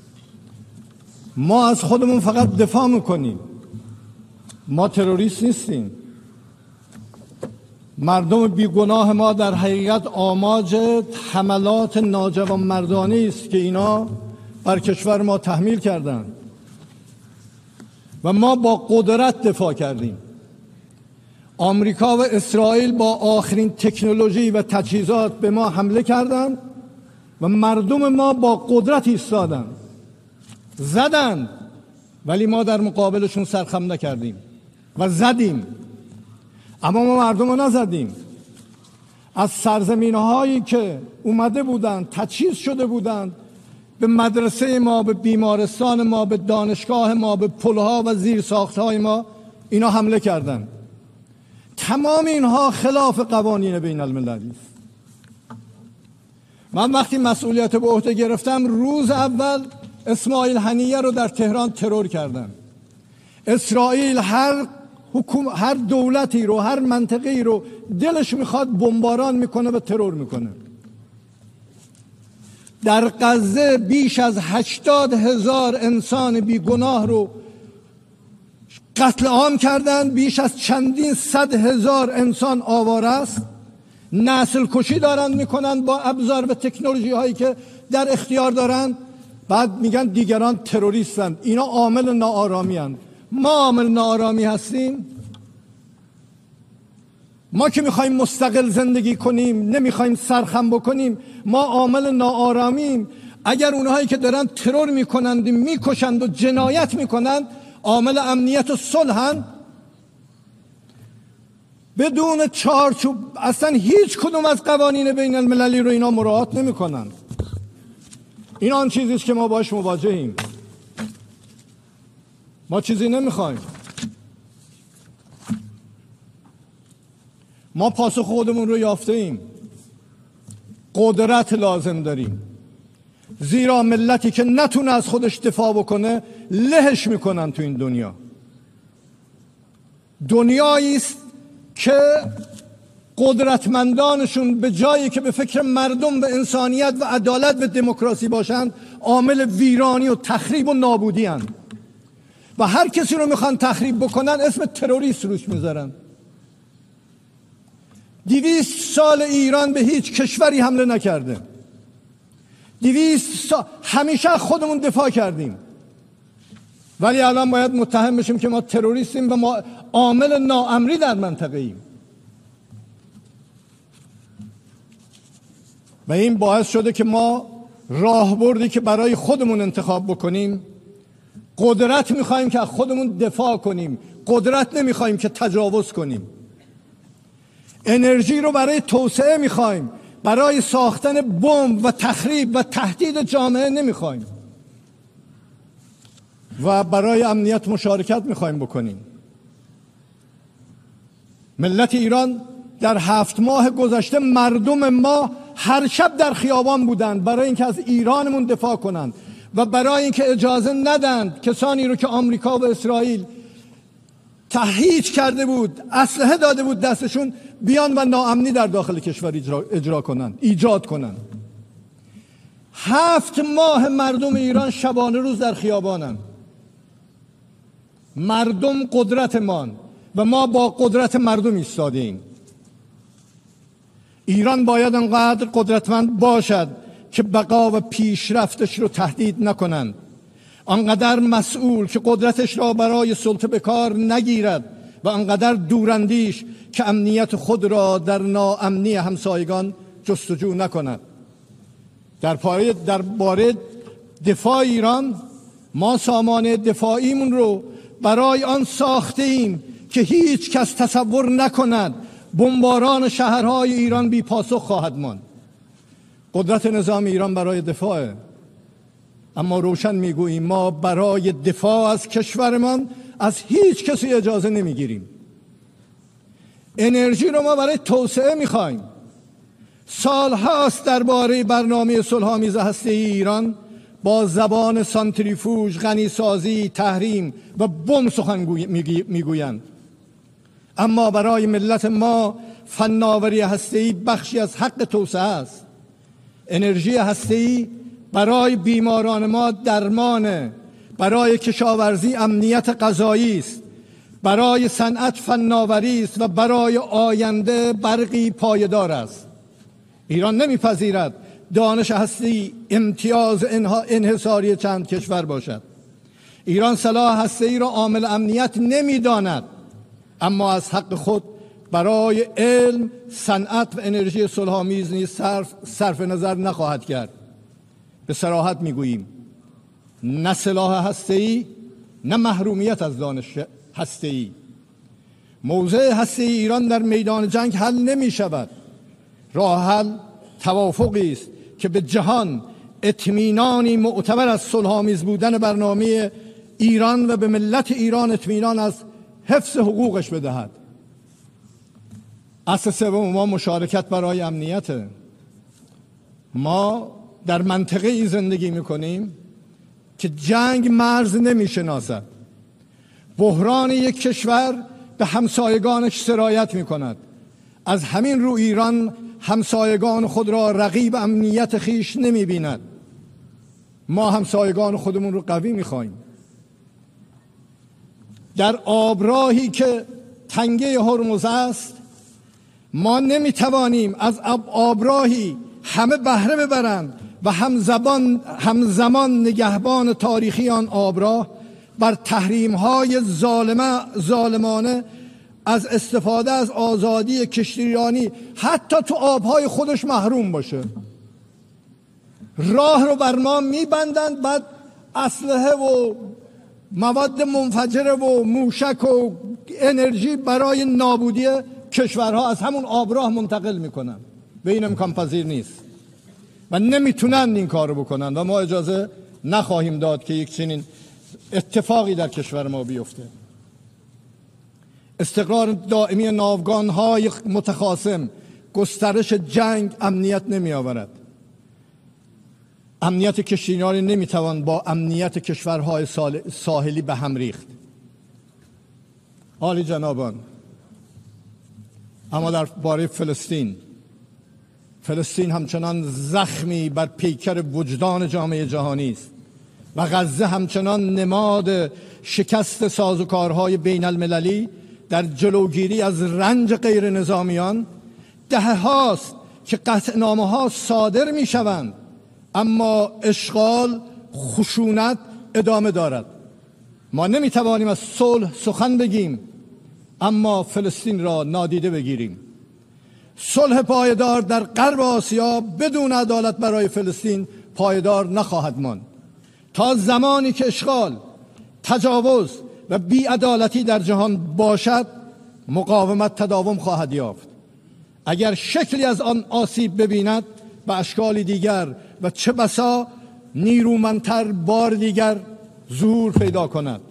ما از خودمون فقط دفاع میکنیم، ما تروریست نیستیم. مردم بیگناه ما در حقیقت آماج حملات ناجوانمردانه است که اینا بر کشور ما تحمیل کردند و ما با قدرت دفاع کردیم. آمریکا و اسرائیل با آخرین تکنولوژی و تجهیزات به ما حمله کردند و مردم ما با قدرت ایستادند، زدند، ولی ما در مقابلشون سرخم نکردیم و زدیم. اما ما مردم رو نزدیم. از سرزمین‌هایی که اومده بودند، تجهیز شده بودند، به مدرسه ما، به بیمارستان ما، به دانشگاه ما، به پلها و زیرساخت‌های ما اینا حمله کردند. تمام اینها خلاف قوانین بین المللی است. من وقتی مسئولیت به عهده گرفتم، روز اول اسماعیل هنیه رو در تهران ترور کردن. اسرائیل هر دولتی رو، هر منطقه‌ای رو دلش میخواد بمباران میکنه و ترور میکنه. در غزه بیش از 80,000 انسان بیگناه رو قتل عام کردن، بیش از چندین صد هزار انسان آواره است. نسل کشی دارن میکنن با ابزار و تکنولوژی هایی که در اختیار دارن. بعد میگن دیگران تروریستند. اینا عامل ناآرامی هستند. ما عامل ناآرامی هستیم؟ ما که میخوایم مستقل زندگی کنیم، نمیخوایم سرخم بکنیم، ما عامل ناآرامیم. اگر اونهایی که دارن ترور میکنند، میکشند و جنایت میکنند عامل امنیت و صلحن، بدون چارچوب اصلا هیچ کدوم از قوانین بین المللی رو اینا مراعات نمی کنن. این آن چیزی است که ما باش مواجهیم. ما چیزی نمیخوایم. ما پاسخ خودمون رو یافته ایم. قدرت لازم داریم، زیرا ملتی که نتونه از خودش دفاع بکنه لهش میکنن تو این دنیا. دنیایی است که قدرتمندانشون به جایی که به فکر مردم و انسانیت و عدالت و دموکراسی باشند، عامل ویرانی و تخریب و نابودی هستند و هر کسی رو میخوان تخریب بکنن اسم تروریست روش میذارن. 200 سال ایران به هیچ کشوری حمله نکرده. 200 سال همیشه خودمون دفاع کردیم، ولی الان باید متهم بشیم که ما تروریستیم و ما عامل ناامنی در منطقه ایم. و این باعث شده که ما راهبردی که برای خودمون انتخاب بکنیم، قدرت میخوایم که از خودمون دفاع کنیم، قدرت نمیخوایم که تجاوز کنیم. انرژی رو برای توسعه میخوایم، برای ساختن بمب و تخریب و تهدید جامعه نمیخوایم و برای امنیت مشارکت میخوایم بکنیم. ملت ایران در 7 ماه گذشته مردم ما هر شب در خیابان بودند برای اینکه از ایرانمون دفاع کنند و برای اینکه اجازه ندند کسانی رو که آمریکا و اسرائیل تهییج کرده بود، اسلحه داده بود دستشون، بیان و ناامنی در داخل کشور ایجاد کنند. 7 ماه مردم ایران شبانه روز در خیابانند. مردم قدرتمان و ما با قدرت مردم ایستادیم. ایران باید انقدر قدرتمند باشد که بقا و پیشرفتش رو تهدید نکنند، آنقدر مسئول که قدرتش را برای سلطه به کار نگیرد و آنقدر دوراندیش که امنیت خود را در ناامنی همسایگان جستجو نکند. در باره دفاع ایران، ما سامان دفاعیمون رو برای آن ساخته ایم که هیچ کس تصور نکند بمباران شهرهای ایران بی پاسخ خواهد ماند. قدرت نظام ایران برای دفاعه، اما روشن میگوییم ما برای دفاع از کشورمان از هیچ کسی اجازه نمیگیریم. انرژی رو ما برای توسعه میخوایم. سالهاست درباره برنامه صلح‌آمیز هسته‌ای ایران با زبان سانتریفوژ، غنیسازی، تحریم و بمب سخن میگویند، اما برای ملت ما فناوری هسته‌ای بخشی از حق توسعه است. انرژی هسته‌ای برای بیماران ما درمانه، برای کشاورزی امنیت غذایی است، برای صنعت فناوری است و برای آینده برقی پایدار است. ایران نمیپذیرد دانش هسته‌ای امتیاز انحصاری چند کشور باشد. ایران سلاح هسته‌ای را عامل امنیت نمیداند، اما از حق خود برای علم، صنعت و انرژی صلح‌آمیز نیز صرف نظر نخواهد کرد. به صراحت میگوییم نه سلاح هسته‌ای، نه محرومیت از دانش هسته‌ای. موضع هسته‌ای ایران در میدان جنگ حل نمی شود. راه حل توافقی است که به جهان اطمینانی معتبر از صلح‌آمیز بودن برنامه ایران و به ملت ایران اطمینان از حفظ حقوقش بدهد. اصل سوم ما مشارکت برای امنیته. ما در منطقه ای زندگی میکنیم که جنگ مرز نمیشناسد. بحران یک کشور به همسایگانش سرایت میکند. از همین رو ایران همسایگان خود را رقیب امنیت خیش نمیبیند. ما همسایگان خودمون رو قوی میخوایم. در آبراهی که تنگه هرمز است، ما نمیتوانیم از آبراهی همه بهره ببرند و همزمان نگهبان تاریخی آن آبراه بر تحریم‌های ظالمانه از استفاده از آزادی کشتیرانی حتی تو آبهای خودش محروم باشه. راه رو بر ما میبندند، بعد اسلحه و مواد منفجره و موشک و انرژی برای نابودی کشورها از همون آبراه منتقل میکنن و این امکان پذیر نیست و نمیتونن این کار رو بکنن و ما اجازه نخواهیم داد که یک چنین اتفاقی در کشور ما بیفته. استقرار دائمی ناوگان‌های متخاصم، گسترش جنگ امنیت نمی آورد. امنیت کشتیرانی نمیتوان با امنیت کشورهای ساحلی به هم ریخت. عالی جنابان، اما در باره فلسطین همچنان زخمی بر پیکر وجدان جامعه جهانی است و غزه همچنان نماد شکست سازوکارهای بین المللی در جلوگیری از رنج غیر نظامیان. دهه هاست که قطعنامه ها صادر می شوند، اما اشغال، خشونت ادامه دارد. ما نمی توانیم از صلح سخن بگیم اما فلسطین را نادیده بگیریم. صلح پایدار در غرب آسیا بدون عدالت برای فلسطین پایدار نخواهد ماند. تا زمانی که اشغال، تجاوز و بی‌عدالتی در جهان باشد، مقاومت تداوم خواهد یافت. اگر شکلی از آن آسیب ببیند به اشکال دیگر و چه بسا نیرومندتر بار دیگر ظهور پیدا کند.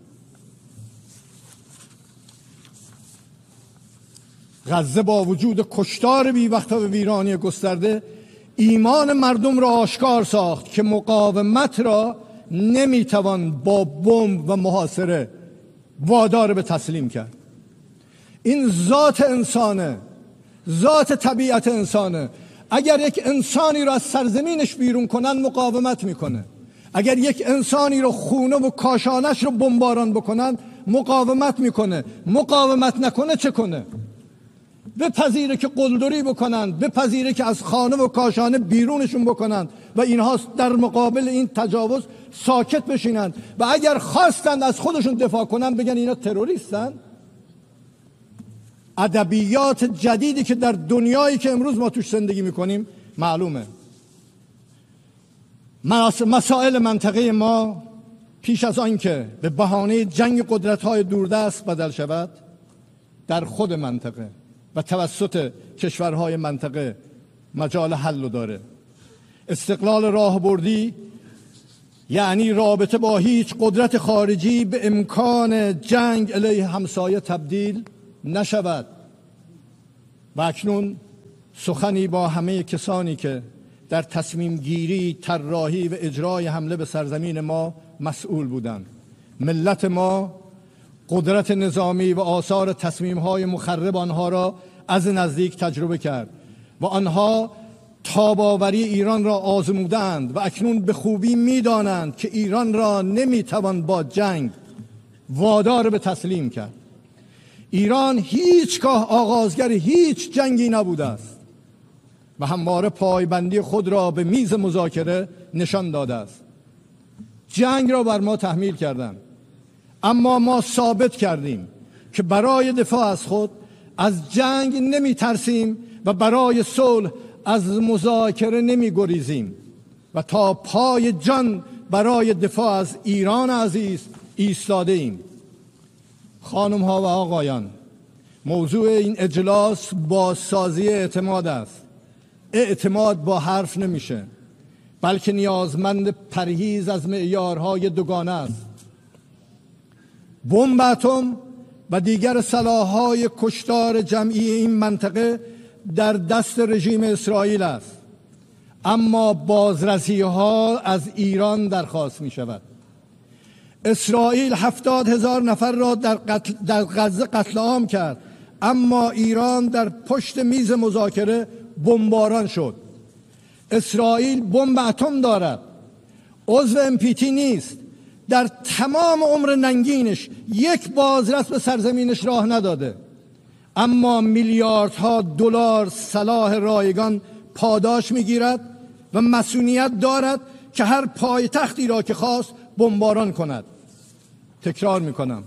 غزه با وجود کشتار بی‌وقفه و ویرانی گسترده ایمان مردم را آشکار ساخت که مقاومت را نمیتوان با بمب و محاصره وادار به تسلیم کرد. این ذات انسانه، ذات طبیعت انسانه. اگر یک انسانی را از سرزمینش بیرون کنن مقاومت میکنه. اگر یک انسانی رو خونه و کاشانش رو بمباران بکنن مقاومت میکنه. مقاومت نکنه چه کنه؟ بپذیره که قلدری بکنن، بپذیره که از خانه و کاشانه بیرونشون بکنن و اینها در مقابل این تجاوز ساکت بشینن و اگر خواستند از خودشون دفاع کنن بگن اینا تروریستن. ادبیات جدیدی که در دنیایی که امروز ما توش زندگی میکنیم معلومه. مسائل منطقه ما پیش از آن که به بهانه جنگ قدرت‌های دوردست بدل شود در خود منطقه و توسط کشورهای منطقه مجال حل داره. استقلال راهبردی یعنی رابطه با هیچ قدرت خارجی به امکان جنگ علیه همسایه تبدیل نشود. و اکنون سخنی با همه کسانی که در تصمیم گیری، طراحی و اجرای حمله به سرزمین ما مسئول بودند. ملت ما قدرت نظامی و آثار تصمیم‌های مخرب آنها را از نزدیک تجربه کرد و آنها تاب‌آوری ایران را آزمودند و اکنون به خوبی می‌دانند که ایران را نمی‌توان با جنگ وادار به تسلیم کرد. ایران هیچگاه آغازگر هیچ جنگی نبوده است و همواره پایبندی خود را به میز مذاکره نشان داده است. جنگ را بر ما تحمیل کردند، اما ما ثابت کردیم که برای دفاع از خود از جنگ نمی ترسیم و برای صلح از مذاکره نمی گریزیم و تا پای جان برای دفاع از ایران عزیز ایستاده ایم. خانم ها و آقایان، موضوع این اجلاس بازسازی اعتماد است. اعتماد با حرف نمیشه، بلکه نیازمند پرهیز از معیارهای دوگانه است. بمب اتم و دیگر سلاح‌های کشتار جمعی این منطقه در دست رژیم اسرائیل است، اما بازرسی‌ها از ایران درخواست می‌شود. اسرائیل 70,000 نفر را در غزه قتل عام کرد، اما ایران در پشت میز مذاکره بمباران شد. اسرائیل بمب اتم دارد، عضو NPT نیست، در تمام عمر ننگینش یک بازرس به سرزمینش راه نداده، اما میلیاردها دلار سلاح رایگان پاداش میگیرد و مسئولیت دارد که هر پایتختی را که خواست بمباران کند. تکرار میکنم،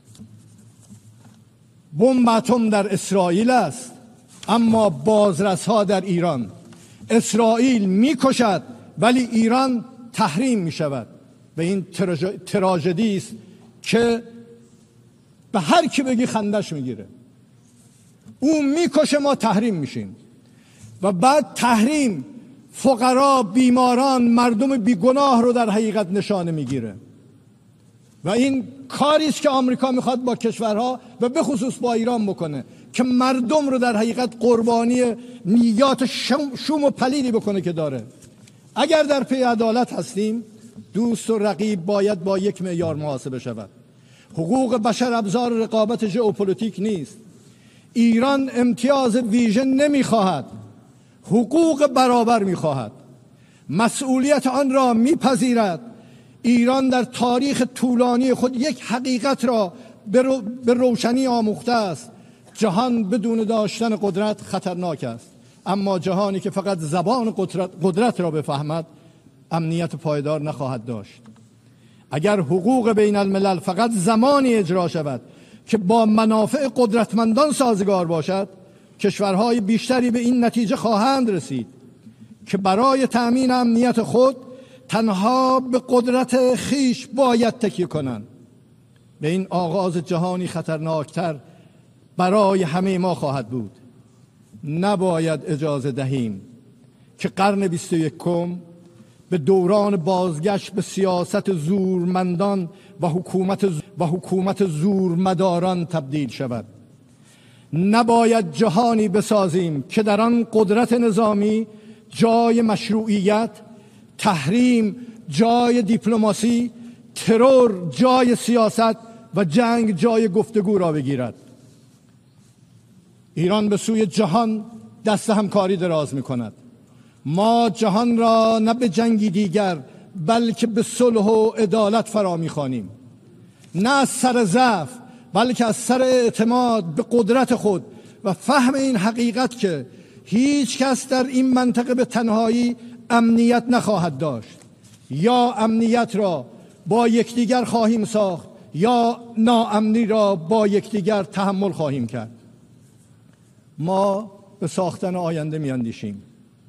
بمب اتم در اسرائیل است، اما بازرس ها در ایران. اسرائیل میکشد ولی ایران تحریم میشود و این تراژدی است که به هر کی بگی خندش میگیره. او میکشه، ما تحریم میشیم و بعد تحریم فقرا، بیماران، مردم بیگناه رو در حقیقت نشانه میگیره و این کاری است که آمریکا میخواد با کشورها و به خصوص با ایران بکنه که مردم رو در حقیقت قربانی نیات شوم و پلیدی بکنه که داره. اگر در پی عدالت هستیم، دوست و رقیب باید با یک معیار محاسبه شود. حقوق بشر ابزار رقابت ژئوپلیتیک نیست. ایران امتیاز ویژه نمیخواهد، حقوق برابر میخواهد. مسئولیت آن را میپذیرد. ایران در تاریخ طولانی خود یک حقیقت را به روشنی آموخته است: جهان بدون داشتن قدرت خطرناک است، اما جهانی که فقط زبان قدرت را بفهمد امنیت پایدار نخواهد داشت. اگر حقوق بین الملل فقط زمانی اجرا شود که با منافع قدرتمندان سازگار باشد، کشورهای بیشتری به این نتیجه خواهند رسید که برای تأمین امنیت خود تنها به قدرت خیش باید تکیه کنند. به این آغاز جهانی خطرناکتر برای همه ما خواهد بود. نباید اجازه دهیم که قرن 21 به دوران بازگشت به سیاست زورمندان و حکومت زورمداران تبدیل شود. نباید جهانی بسازیم که در آن قدرت نظامی جای مشروعیت، تحریم جای دیپلماسی، ترور جای سیاست و جنگ جای گفتگو را بگیرد. ایران به سوی جهان دست همکاری دراز می کند. ما جهان را نه به جنگی دیگر بلکه به صلح و عدالت فرا می‌خوانیم، نه از سر ضعف بلکه از سر اعتماد به قدرت خود و فهم این حقیقت که هیچ کس در این منطقه به تنهایی امنیت نخواهد داشت. یا امنیت را با یکدیگر خواهیم ساخت یا ناامنی را با یکدیگر تحمل خواهیم کرد. ما به ساختن آینده می‌اندیشیم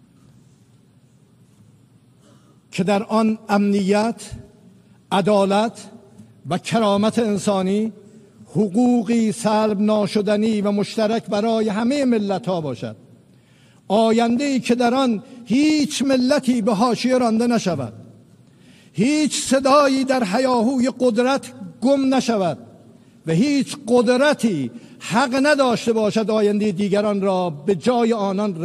که در آن امنیت، عدالت و کرامت انسانی حقوقی سلب ناشدنی و مشترک برای همه ملت‌ها باشد. آینده‌ای که در آن هیچ ملتی به حاشیه رانده نشود، هیچ صدایی در هیاهوی قدرت گم نشود و هیچ قدرتی حق نداشته باشد آینده دیگران را به جای آنان